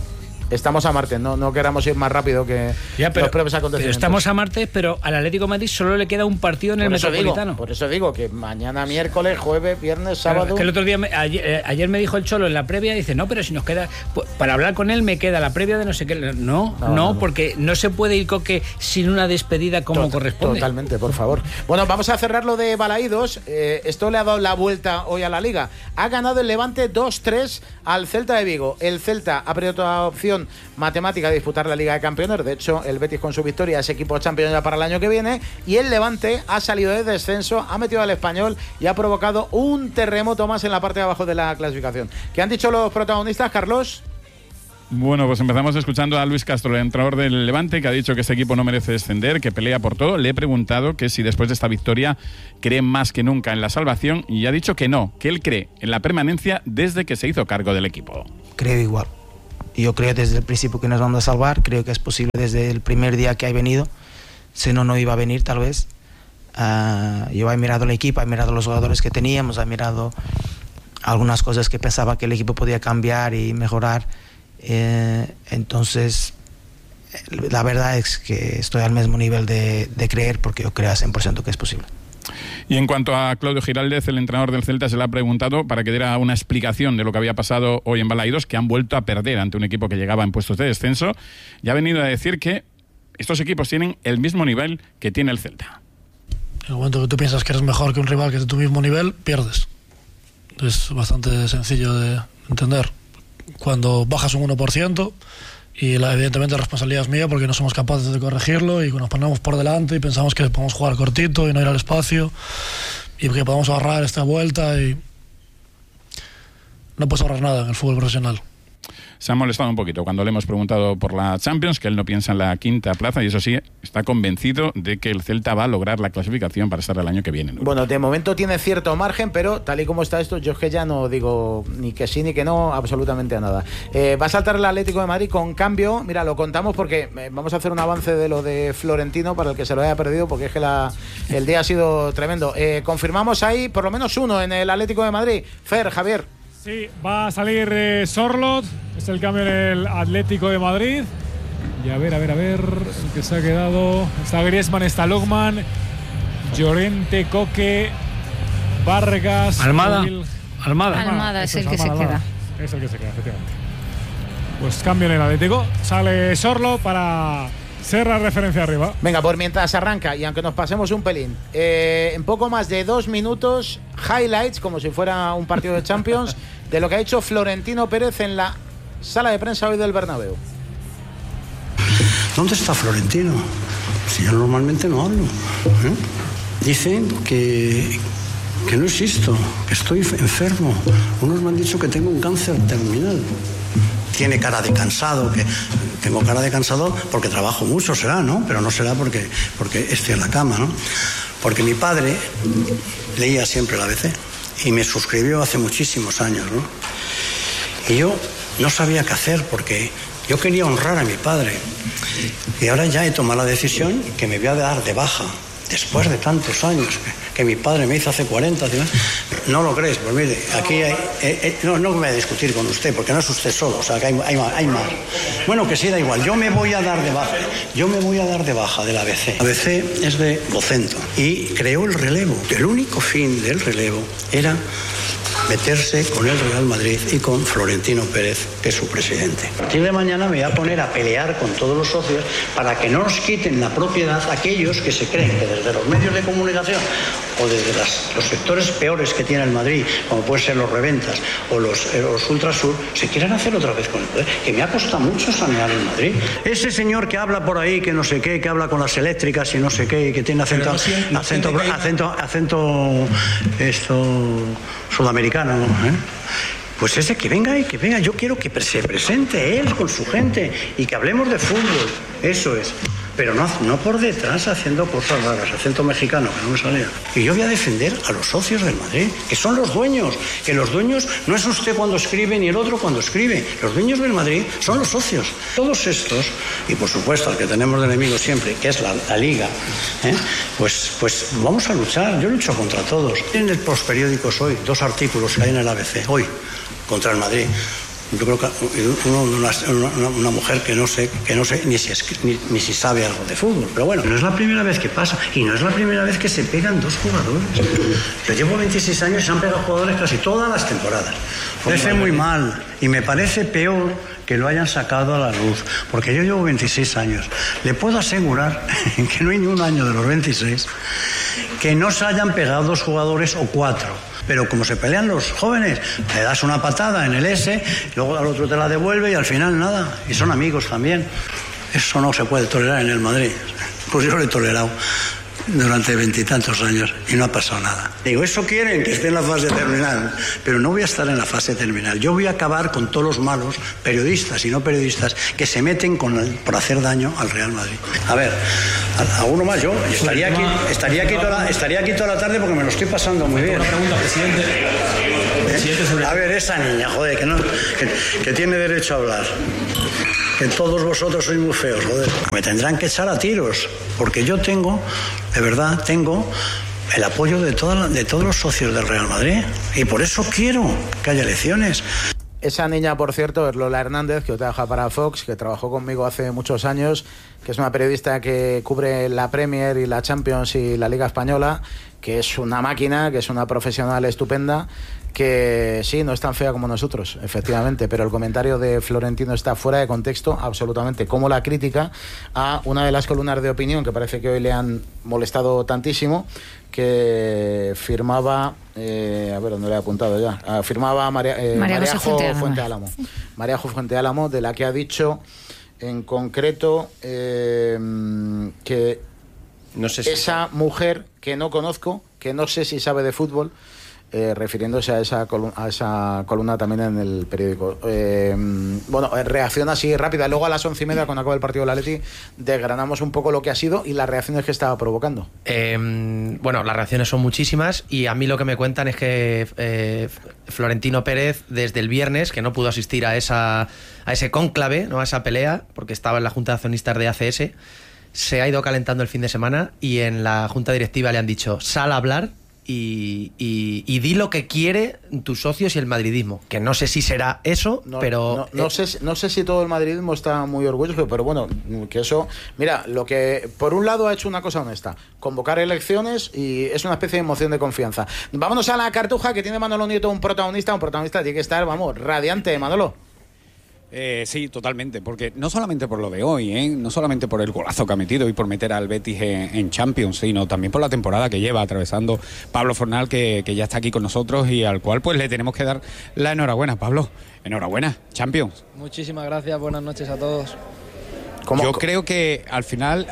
Estamos a martes, no queramos ir más rápido que los propios acontecimientos. Pero estamos a martes, pero al Atlético de Madrid solo le queda un partido en el Metropolitano. Por eso digo que mañana miércoles, jueves, viernes, sábado... Que el otro día, ayer me dijo el Cholo en la previa, dice, no, pero si nos queda... Para hablar con él me queda la previa de no sé qué... No, porque no se puede ir Coque sin una despedida como corresponde. Totalmente, por favor. Bueno, vamos a cerrar lo de Balaídos. Esto le ha dado la vuelta hoy a la Liga. Ha ganado el Levante 2-3 al Celta de Vigo. El Celta ha perdido toda opción matemática de disputar la Liga de Campeones. De hecho, el Betis con su victoria es equipo campeón ya para el año que viene. Y el Levante ha salido de descenso, ha metido al Español y ha provocado un terremoto más en la parte de abajo de la clasificación. ¿Qué han dicho los protagonistas, Carlos? Bueno, pues empezamos escuchando a Luis Castro, el entrenador del Levante, que ha dicho que este equipo no merece descender, que pelea por todo. Le he preguntado que si después de esta victoria cree más que nunca en la salvación y ha dicho que no, que él cree en la permanencia desde que se hizo cargo del equipo. Creo igual. Yo creo desde el principio que nos vamos a salvar, creo que es posible desde el primer día que ha venido, si no iba a venir tal vez. Yo he mirado el equipo, he mirado los jugadores que teníamos, he mirado algunas cosas que pensaba que el equipo podía cambiar y mejorar. Entonces la verdad es que estoy al mismo nivel de creer, porque yo creo a 100% que es posible. Y en cuanto a Claudio Giraldez, el entrenador del Celta, se le ha preguntado para que diera una explicación de lo que había pasado hoy en Balaídos, que han vuelto a perder ante un equipo que llegaba en puestos de descenso, y ha venido a decir que estos equipos tienen el mismo nivel que tiene el Celta. En el momento que tú piensas que eres mejor que un rival que es de tu mismo nivel, pierdes. Es bastante sencillo de entender. Cuando bajas un 1%, y evidentemente la responsabilidad es mía porque no somos capaces de corregirlo y nos ponemos por delante y pensamos que podemos jugar cortito y no ir al espacio y que podemos ahorrar esta vuelta, y no puedes ahorrar nada en el fútbol profesional. Se ha molestado un poquito cuando le hemos preguntado por la Champions, que él no piensa en la quinta plaza, y eso sí, está convencido de que el Celta va a lograr la clasificación para estar el año que viene, ¿no? Bueno, de momento tiene cierto margen, pero tal y como está esto, yo es que ya no digo ni que sí ni que no, absolutamente a nada. Va a saltar el Atlético de Madrid con cambio. Mira, lo contamos porque vamos a hacer un avance de lo de Florentino para el que se lo haya perdido, porque es que el día ha sido tremendo. Confirmamos ahí por lo menos uno en el Atlético de Madrid. Fer, Javier. Sí, va a salir Sorloth, es el cambio en el Atlético de Madrid. Y a ver, el que se ha quedado. Está Griezmann, está Logman, Llorente, Coque, Vargas, Almada es el que se queda. Es el que se queda, efectivamente. Pues cambio en el Atlético, sale Sorloth para ser la referencia arriba. Venga, pues mientras arranca, y aunque nos pasemos un pelín, en poco más de 2 minutos, highlights, como si fuera un partido de Champions, de lo que ha hecho Florentino Pérez en la sala de prensa hoy del Bernabéu. ¿Dónde está Florentino? Si yo normalmente no hablo. Dicen que no existo, que estoy enfermo. Unos me han dicho que tengo un cáncer terminal. Tiene cara de cansado, que tengo cara de cansado porque trabajo mucho, será, ¿no? Pero no será porque estoy en la cama, ¿no? Porque mi padre leía siempre la ABC y me suscribió hace muchísimos años, ¿no? Y yo no sabía qué hacer porque yo quería honrar a mi padre. Y ahora ya he tomado la decisión que me voy a dar de baja después de tantos años que mi padre me hizo hace 40. No lo crees, pues mire, aquí hay, no voy a discutir con usted porque no es usted solo, o sea que hay más. Bueno, que sí, da igual, yo me voy a dar de baja del ABC. ABC es de Vocento y creó el relevo. El único fin del relevo era meterse con el Real Madrid y con Florentino Pérez, que es su presidente. A partir de mañana me voy a poner a pelear con todos los socios para que no nos quiten la propiedad aquellos que se creen que desde los medios de comunicación o desde los sectores peores que tiene el Madrid, como pueden ser los reventas o los Ultrasur, se quieran hacer otra vez con el poder, que me ha costado mucho sanear el Madrid. Ese señor que habla por ahí, que no sé qué, que habla con las eléctricas y no sé qué, y que tiene acento sudamericano, ¿eh? Pues ese que venga, yo quiero que se presente él con su gente y que hablemos de fútbol, eso es. Pero no por detrás haciendo cosas raras, acento mexicano, que no me salía. Y yo voy a defender a los socios del Madrid, que son los dueños, que los dueños no es usted cuando escribe ni el otro cuando escribe. Los dueños del Madrid son los socios. Todos estos, y por supuesto al que tenemos de enemigo siempre, que es la Liga, pues vamos a luchar. Yo lucho contra todos. En el postperiódicos hoy, 2 artículos que hay en el ABC, hoy, contra el Madrid. Yo creo que una mujer que no sé ni si sabe algo de fútbol. Pero bueno, no es la primera vez que pasa y no es la primera vez que se pegan dos jugadores. Yo llevo 26 años y se han pegado jugadores casi todas las temporadas. Me parece muy mal y me parece peor que lo hayan sacado a la luz, porque yo llevo 26 años. Le puedo asegurar que no hay ni un año de los 26 que no se hayan pegado dos jugadores o cuatro. Pero como se pelean los jóvenes, le das una patada en el S, luego al otro te la devuelve y al final nada. Y son amigos también. Eso no se puede tolerar en el Madrid. Pues yo lo he tolerado durante 20 y tantos años y no ha pasado nada. Digo, eso quieren que esté en la fase terminal, pero no voy a estar en la fase terminal. Yo voy a acabar con todos los malos, periodistas y no periodistas, que se meten por hacer daño al Real Madrid. A ver, a uno más yo. Estaría aquí toda la tarde porque me lo estoy pasando muy bien. Una pregunta, presidente. A ver, esa niña, joder, que tiene derecho a hablar. Que todos vosotros sois muy feos, joder. Me tendrán que echar a tiros, porque yo tengo el apoyo de todos los socios del Real Madrid, y por eso quiero que haya elecciones. Esa niña, por cierto, es Lola Hernández, que trabaja para Fox, que trabajó conmigo hace muchos años, que es una periodista que cubre la Premier y la Champions y la Liga Española, que es una máquina, que es una profesional estupenda, que sí, no es tan fea como nosotros, efectivamente, pero el comentario de Florentino está fuera de contexto, absolutamente, como la crítica a una de las columnas de opinión que parece que hoy le han molestado tantísimo, que firmaba, a ver dónde le he apuntado ya, firmaba María-Jo Fuenteálamo. María-Jo Fuenteálamo, de la que ha dicho en concreto que no sé si esa mujer que no conozco, que no sé si sabe de fútbol, refiriéndose a esa columna también en el periódico. Bueno, reacción así rápida. Luego a las 11:30, cuando acaba el partido del Atleti, desgranamos un poco lo que ha sido y las reacciones que estaba provocando. Bueno, las reacciones son muchísimas y a mí lo que me cuentan es que Florentino Pérez, desde el viernes, que no pudo asistir a ese cónclave, ¿no?, a esa pelea, porque estaba en la Junta de Accionistas de ACS, se ha ido calentando el fin de semana y en la Junta Directiva le han dicho: sal a hablar y di lo que quiere tus socios y el madridismo, que no sé si será eso, pero no sé si todo el madridismo está muy orgulloso, pero bueno, que eso, mira, lo que por un lado ha hecho una cosa honesta, convocar elecciones, y es una especie de moción de confianza. Vámonos a la Cartuja, que tiene Manolo Nieto un protagonista tiene que estar, vamos, radiante, Manolo. Sí, totalmente, porque no solamente por lo de hoy, no solamente por el golazo que ha metido y por meter al Betis en Champions, sino también por la temporada que lleva atravesando Pablo Fornal, que ya está aquí con nosotros y al cual pues le tenemos que dar la enhorabuena. Pablo, enhorabuena, Champions. Muchísimas gracias, buenas noches a todos. Yo creo que al final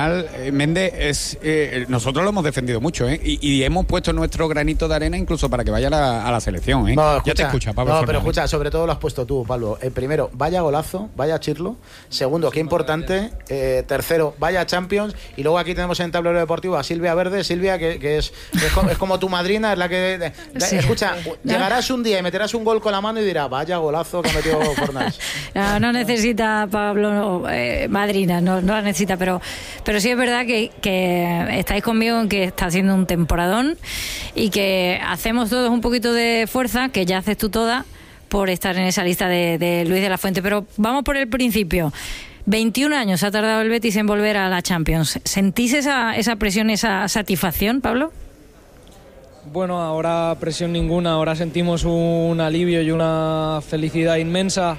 Méndez nosotros lo hemos defendido mucho, y hemos puesto nuestro granito de arena incluso para que vaya a la selección. No, ya te escucha, Pablo. No, pero escucha, sobre todo lo has puesto tú, Pablo. Primero, vaya golazo, vaya chirlo. Segundo, qué importante. Tercero, vaya Champions. Y luego aquí tenemos en el tablero deportivo a Silvia Verde. Silvia, que es como tu madrina, es la que... Escucha, llegarás un día y meterás un gol con la mano y dirás: vaya golazo que ha metido Fornals. No necesita, Pablo, madrina, no la necesita, pero sí es verdad que estáis conmigo en que está haciendo un temporadón y que hacemos todos un poquito de fuerza, que ya haces tú toda, por estar en esa lista de Luis de la Fuente. Pero vamos por el principio. 21 años ha tardado el Betis en volver a la Champions. ¿Sentís esa presión, esa satisfacción, Pablo? Bueno, ahora presión ninguna, ahora sentimos un alivio y una felicidad inmensa,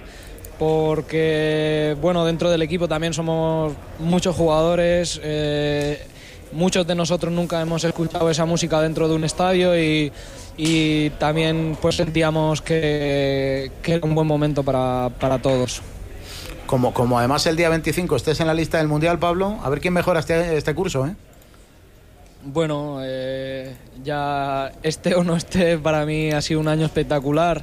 porque bueno, dentro del equipo también somos muchos jugadores, muchos de nosotros nunca hemos escuchado esa música dentro de un estadio y también pues sentíamos que era un buen momento para todos. Como además el día 25 estés en la lista del Mundial, Pablo, a ver quién mejora este curso, Bueno, ya esté o no esté, para mí ha sido un año espectacular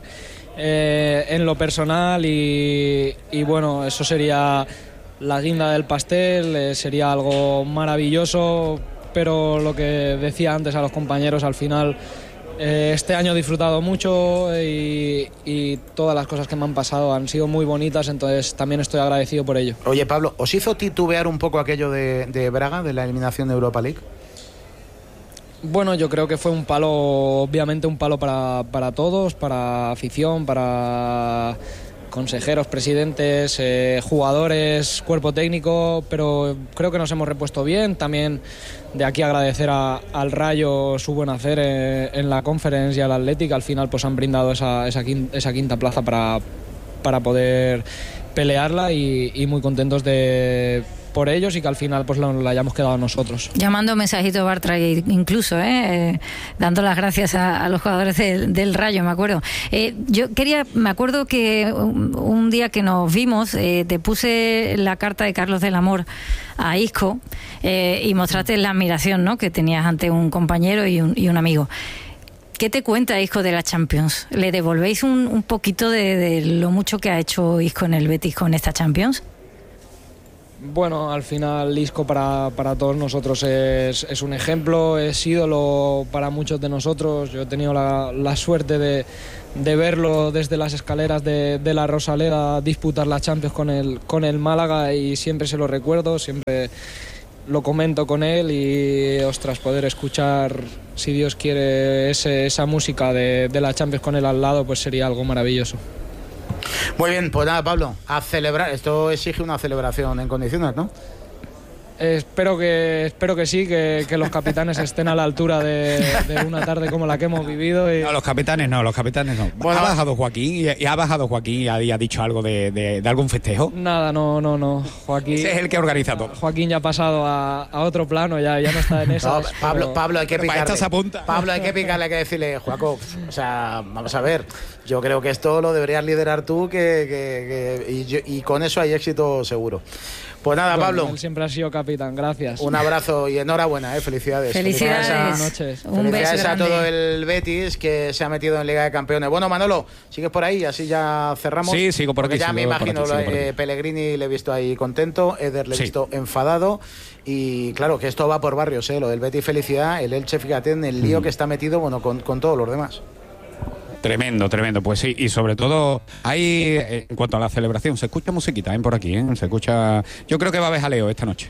en lo personal y bueno, eso sería la guinda del pastel, sería algo maravilloso, pero lo que decía antes a los compañeros, al final este año he disfrutado mucho y todas las cosas que me han pasado han sido muy bonitas, entonces también estoy agradecido por ello. Oye, Pablo, ¿os hizo titubear un poco aquello de Braga, de la eliminación de Europa League? Bueno, yo creo que fue un palo, obviamente un palo para todos, para afición, para consejeros, presidentes, jugadores, cuerpo técnico, pero creo que nos hemos repuesto bien. También de aquí agradecer al Rayo su buen hacer en la Conference y al Athletic. Al final pues han brindado esa quinta plaza para poder pelearla y muy contentos por ellos y que al final pues la hayamos quedado nosotros. Llamando mensajito a Bartra incluso, dando las gracias a los jugadores del Rayo, me acuerdo. Me acuerdo que un día que nos vimos, te puse la carta de Carlos del Amor a Isco y mostraste la admiración, ¿no?, que tenías ante un compañero y un amigo. ¿Qué te cuenta Isco de la Champions? ¿Le devolvéis un poquito de lo mucho que ha hecho Isco en el Betis con esta Champions? Bueno, al final Isco para todos nosotros es un ejemplo, es ídolo para muchos de nosotros. Yo he tenido la suerte de verlo desde las escaleras de la Rosaleda disputar la Champions con el Málaga y siempre se lo recuerdo, siempre lo comento con él y, ostras, poder escuchar, si Dios quiere, esa música de la Champions con él al lado, pues sería algo maravilloso. Muy bien, pues nada, Pablo, a celebrar. Esto exige una celebración en condiciones, ¿no? Espero que sí, que los capitanes estén a la altura de una tarde como la que hemos vivido. No, los capitanes no. Bueno, ¿Ha bajado Joaquín y ha dicho algo de algún festejo? Nada, no. Joaquín Ese es el que organiza todo. Joaquín ya ha pasado a otro plano, ya no está en esas. No, Pablo, hay que picarle. Pablo, hay que picarle, hay que decirle, Joaco, o sea, vamos a ver, yo creo que esto lo deberías liderar tú y con eso hay éxito seguro. Pues nada, Pablo. Él siempre ha sido capitán, gracias. Un abrazo y enhorabuena, felicidades. Felicidades. Buenas noches. Un beso a grande. todo el Betis que se ha metido en Liga de Campeones. Bueno, Manolo, ¿sigues por ahí? Así ya cerramos. Sí, sigo por aquí. Porque ya me imagino, Pellegrini le he visto ahí contento, Eder le he visto enfadado. Y claro, que esto va por barrios, lo del Betis felicidad, el Elche, fíjate en el lío que está metido, bueno, con todos los demás. Tremendo, pues sí, y sobre todo ahí, en cuanto a la celebración, se escucha musiquita por aquí, se escucha. Yo creo que va a haber jaleo esta noche.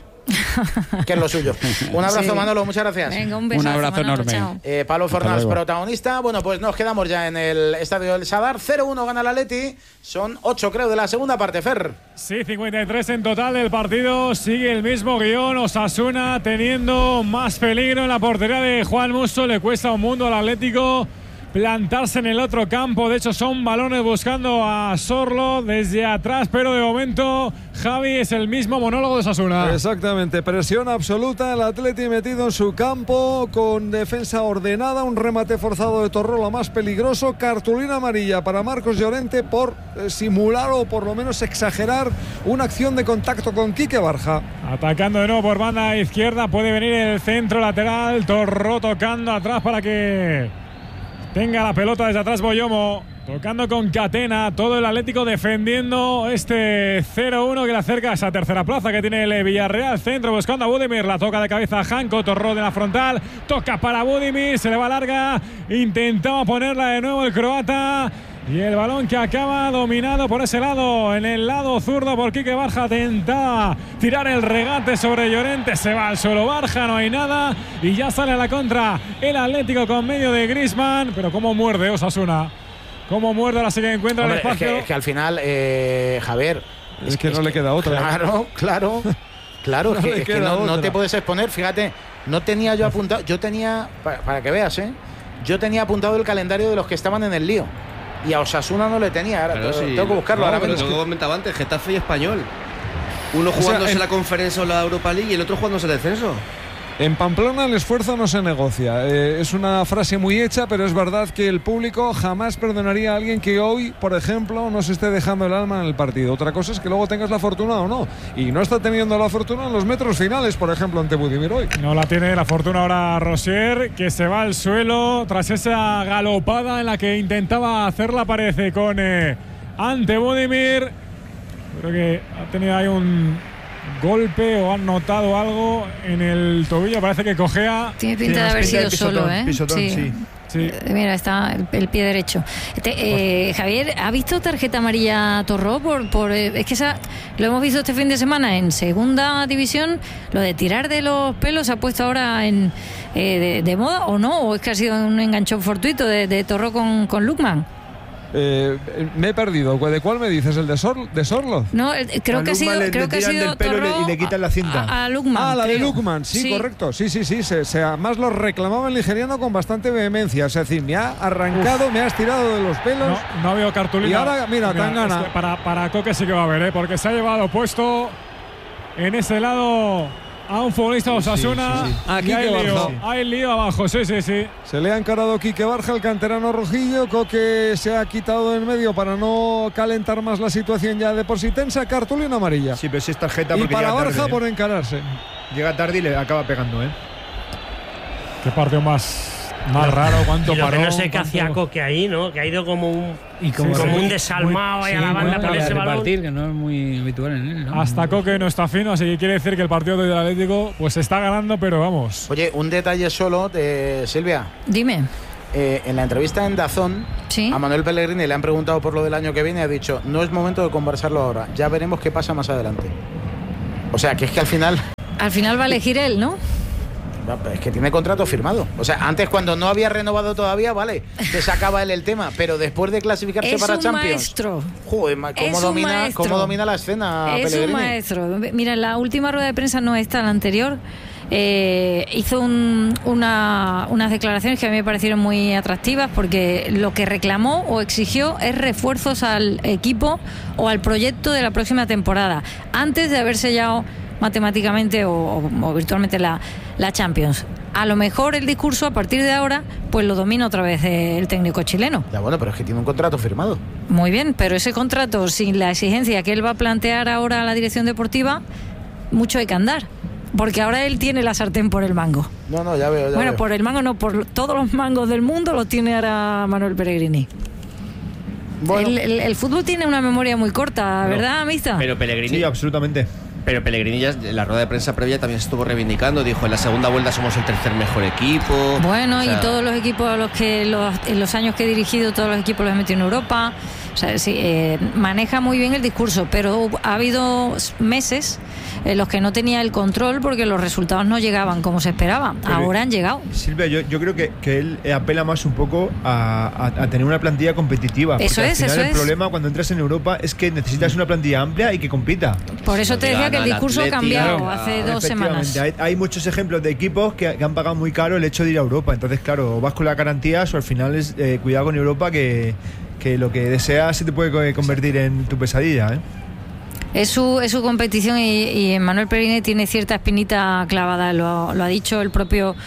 Que es lo suyo. Un abrazo, Sí. Manolo, muchas gracias. Venga, un besazo, Un abrazo Manolo, enorme. chao. Pablo Fornals, luego. protagonista. Bueno, pues nos quedamos ya en el estadio del Sadar. 0-1 gana el Atleti. Son 8, creo, de la segunda parte, Fer. Sí, 53 en total del partido. Sigue el mismo guión. Osasuna teniendo más peligro en la portería de Juan Musso. Le cuesta un mundo al Atlético plantarse en el otro campo. De hecho, son balones buscando a Sorlo desde atrás, pero de momento, Javi, es el mismo monólogo de Osasuna. Exactamente, presión absoluta, el Atleti metido en su campo con defensa ordenada, un remate forzado de Torrola más peligroso, cartulina amarilla para Marcos Llorente por simular o por lo menos exagerar una acción de contacto con Quique Barja. Atacando de nuevo por banda izquierda, puede venir el centro lateral, Torró tocando atrás para que tenga la pelota desde atrás Boyomo, tocando con Catena, todo el Atlético defendiendo este 0-1 que le acerca a esa tercera plaza que tiene el Villarreal. Centro buscando a Budimir, la toca de cabeza a Janko, Torró de la frontal, toca para Budimir, se le va larga, intentaba ponerla de nuevo el croata. Y el balón que acaba dominado por ese lado, en el lado zurdo por Quique Barja, tentaba tirar el regate sobre Llorente, se va al suelo Barja, no hay nada y ya sale a la contra el Atlético con medio de Griezmann, pero cómo muerde Osasuna, cómo muerde, ahora sí que encuentra el espacio. Es que al final, Javier, es que no le queda otra. Claro, es que no te puedes exponer, fíjate, no tenía yo apuntado, yo tenía, para que veas, yo tenía apuntado el calendario de los que estaban en el lío. Y a Osasuna no le tenía, ahora tengo que buscarlo. Ahora mismo, como comentaba antes, Getafe y Español. Uno jugándose la Conferencia o la Europa League y el otro jugándose el descenso. En Pamplona el esfuerzo no se negocia. Es una frase muy hecha, pero es verdad que el público jamás perdonaría a alguien que hoy, por ejemplo, no se esté dejando el alma en el partido. Otra cosa es que luego tengas la fortuna o no. Y no está teniendo la fortuna en los metros finales, por ejemplo, ante Budimir hoy. No la tiene la fortuna ahora Rosier, que se va al suelo tras esa galopada en la que intentaba hacerla, parece, con ante Budimir. Creo que ha tenido ahí un golpe o han notado algo en el tobillo, parece que cojea. Tiene pinta de haber sido solo, sí. Mira, está el pie derecho. Javier, ¿ha visto tarjeta amarilla Torró? Es que lo hemos visto este fin de semana en segunda división. ¿Lo de tirar de los pelos se ha puesto ahora de moda o no? ¿O es que ha sido un enganchón fortuito de Torró con Lukman? Me he perdido. ¿De cuál me dices? ¿El de Sorloth? No, creo que ha sido Torró y le quitan la cinta. A Lukman. Ah, la de creo. Lukman, sí, correcto. Sí. Además lo reclamaba el nigeriano con bastante vehemencia. Es decir, me ha arrancado, me has tirado de los pelos. No veo cartulina. Y ahora, mira, Tangana. Es que para Coque sí que va a haber, porque se ha llevado puesto en ese lado a un futbolista de Osasuna. Sí. Y hay lío abajo, sí. Se le ha encarado Quique Barja, el canterano rojillo. Coque se ha quitado en medio para no calentar más la situación ya de por sí tensa. Cartulina amarilla. Sí, pero si es tarjeta. Y para Barja tarde, por encararse. Llega tarde y le acaba pegando, Qué partido más raro, cuánto y lo paró. Que no sé qué hacía Coque ahí, ¿no? Que ha ido como un desalmado ahí a la banda por ese balón. Que no es muy habitual en él, ¿no? Hasta Coque no está fino, así que quiere decir que el partido del Atlético pues está ganando, pero vamos. Oye, un detalle solo de Silvia. Dime. En la entrevista en DAZN, a Manuel Pellegrini le han preguntado por lo del año que viene y ha dicho, no es momento de conversarlo ahora, ya veremos qué pasa más adelante. O sea, que es que al final... Al final va a elegir él, ¿no? Es que tiene contrato firmado. O sea, antes cuando no había renovado todavía, vale, te sacaba él el tema, pero después de clasificarse para Champions. Maestro. Joder, ¿cómo domina la escena Pellegrini? Es un maestro. Mira, la última rueda de prensa no está la anterior. Hizo unas declaraciones que a mí me parecieron muy atractivas, porque lo que reclamó o exigió es refuerzos al equipo o al proyecto de la próxima temporada, antes de haber sellado matemáticamente o virtualmente la Champions. A lo mejor el discurso a partir de ahora pues lo domina otra vez el técnico chileno. Ya, bueno, pero es que tiene un contrato firmado. Muy bien, pero ese contrato sin la exigencia que él va a plantear ahora a la dirección deportiva, mucho hay que andar, porque ahora él tiene la sartén por el mango. No, ya veo. Bueno, por el mango no, por todos los mangos del mundo los tiene ahora Manuel Pellegrini. Bueno. El fútbol tiene una memoria muy corta, ¿verdad, Amista? Pero Pellegrini... Sí, absolutamente. Pero Pellegrini ya en la rueda de prensa previa también se estuvo reivindicando, dijo en la segunda vuelta somos el tercer mejor equipo. Bueno, o sea, y todos los equipos a los que en los años que he dirigido, todos los equipos los he metido en Europa. O sea, sí, maneja muy bien el discurso, pero ha habido meses en los que no tenía el control porque los resultados no llegaban como se esperaba. Pero ahora han llegado. Silvia, yo creo que él apela más un poco a tener una plantilla competitiva. Eso porque es, al final eso el problema cuando entras en Europa es que necesitas una plantilla amplia y que compita. Por eso te decía que el discurso ha cambiado hace 2 semanas. Hay muchos ejemplos de equipos que han pagado muy caro el hecho de ir a Europa. Entonces, claro, vas con las garantías o al final es cuidado con Europa que lo que deseas se te puede convertir en tu pesadilla, Es su competición y Manuel Pellegrini tiene cierta espinita clavada, lo ha dicho el propio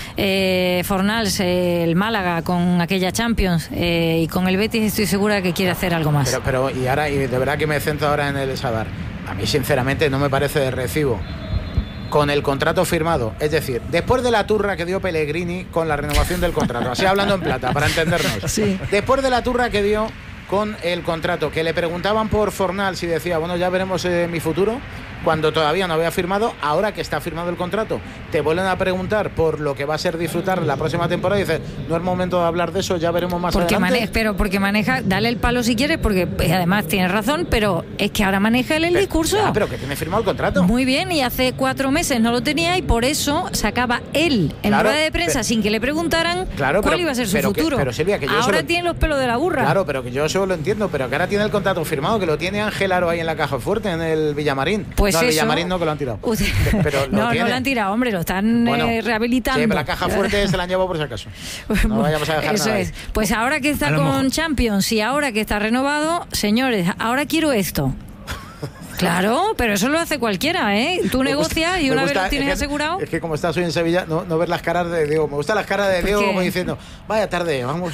Fornals, el Málaga con aquella Champions, y con el Betis estoy segura que quiere hacer algo más. Pero y de verdad que me centro ahora en el Sadar. A mí sinceramente no me parece de recibo con el contrato firmado, es decir, después de la turra que dio Pellegrini con la renovación del contrato, así hablando en plata, para entendernos, sí. Después de la turra que dio con el contrato, que le preguntaban por Fornals y decía, bueno, ya veremos mi futuro, cuando todavía no había firmado, ahora que está firmado el contrato, te vuelven a preguntar por lo que va a ser disfrutar la próxima temporada y dices, no es momento de hablar de eso, ya veremos más adelante. Porque maneja, dale el palo si quieres, porque además tienes razón, pero es que ahora maneja él el discurso. Pero que tiene firmado el contrato. Muy bien, y hace 4 meses no lo tenía y por eso sacaba él en rueda de prensa sin que le preguntaran cuál iba a ser su futuro. Pero Silvia, que yo ahora tiene los pelos de la burra. Claro, pero que yo eso lo entiendo, pero que ahora tiene el contrato firmado, que lo tiene Ángel Aro ahí en la caja fuerte, en el Villamarín. Pues no, el eso, Villamarín no, que lo han tirado. Pero no lo han tirado, hombre, lo están rehabilitando. Sí, pero la caja fuerte se la han llevado por si acaso. No vayamos a dejar eso nada. Es. Pues ahora que está con Champions y ahora que está renovado, señores, ahora quiero esto. Claro, pero eso lo hace cualquiera, ¿eh? Tú negocias y una vez lo tienes asegurado. Es que como estás hoy en Sevilla, no ver las caras de Diego. Me gustan las caras de Diego como diciendo, vaya tarde, vamos.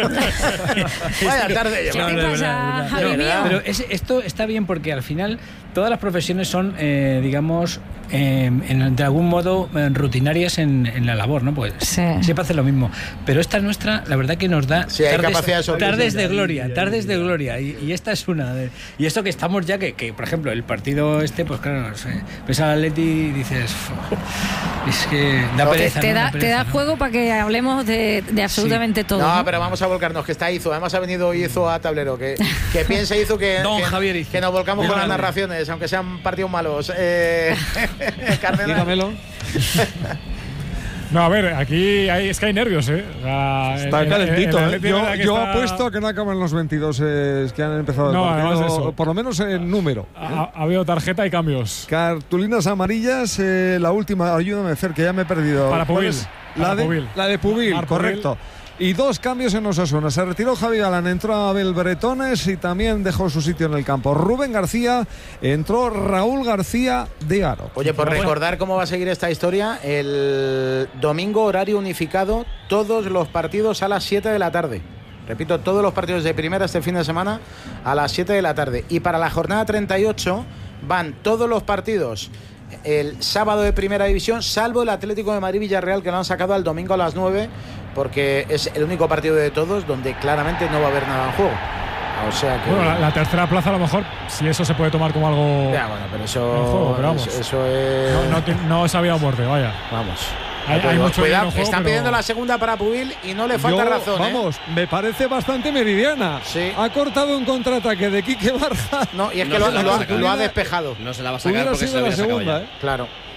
Vaya tarde. ¿Qué te pasa, Javi mío? Pero esto está bien porque al final todas las profesiones son, digamos, de algún modo rutinarias en la labor, ¿no? Pues siempre hace lo mismo. Pero esta nuestra, la verdad que nos da tardes de gloria. Y esta es una. Y esto que estamos ya, que por ejemplo, el partido pues claro, ves al Atleti y dices, es que da pereza. Te da juego para que hablemos de absolutamente todo. No, pero vamos a volcarnos, que está Izo. Además ha venido Izo a tablero, que piensa Izo que nos volcamos con las narraciones, aunque sean partidos malos. Cardenal. Dígamelo. No, a ver, aquí es que hay nervios, ¿eh? O sea, Está calentito, ¿eh? Yo está... apuesto a que no acaban los 22 que han empezado no, el partido, eso. por lo menos en número. Ha habido tarjeta y cambios. Cartulinas amarillas, la última, ayúdame, Fer, que ya me he perdido. Para Pubil. La de Pubil, correcto. Y 2 cambios en Osasuna. Se retiró Javi Galán, entró Abel Bretones y también dejó su sitio en el campo Rubén García, entró Raúl García de Aro. Oye, por recordar cómo va a seguir esta historia, el domingo horario unificado, todos los partidos a las 7 de la tarde. Repito, todos los partidos de primera este fin de semana a las 7 de la tarde. Y para la jornada 38 van todos los partidos el sábado de primera división, salvo el Atlético de Madrid-Villarreal, que lo han sacado al domingo a las 9, porque es el único partido de todos donde claramente no va a haber nada en juego. O sea que... Bueno, la tercera plaza a lo mejor, si eso se puede tomar como algo... Ya, bueno, pero eso... juego, pero vamos, eso es... No sabía muerte, vaya. Vamos. Hay mucho cuidado, juego, están pidiendo la segunda para Pubil y no le falta razón. Vamos, me parece bastante meridiana. Sí. Ha cortado un contraataque de Quique Barja. No, y es que lo ha despejado. No se la va a sacar Hubiera porque sido se la la segunda, ya. Claro.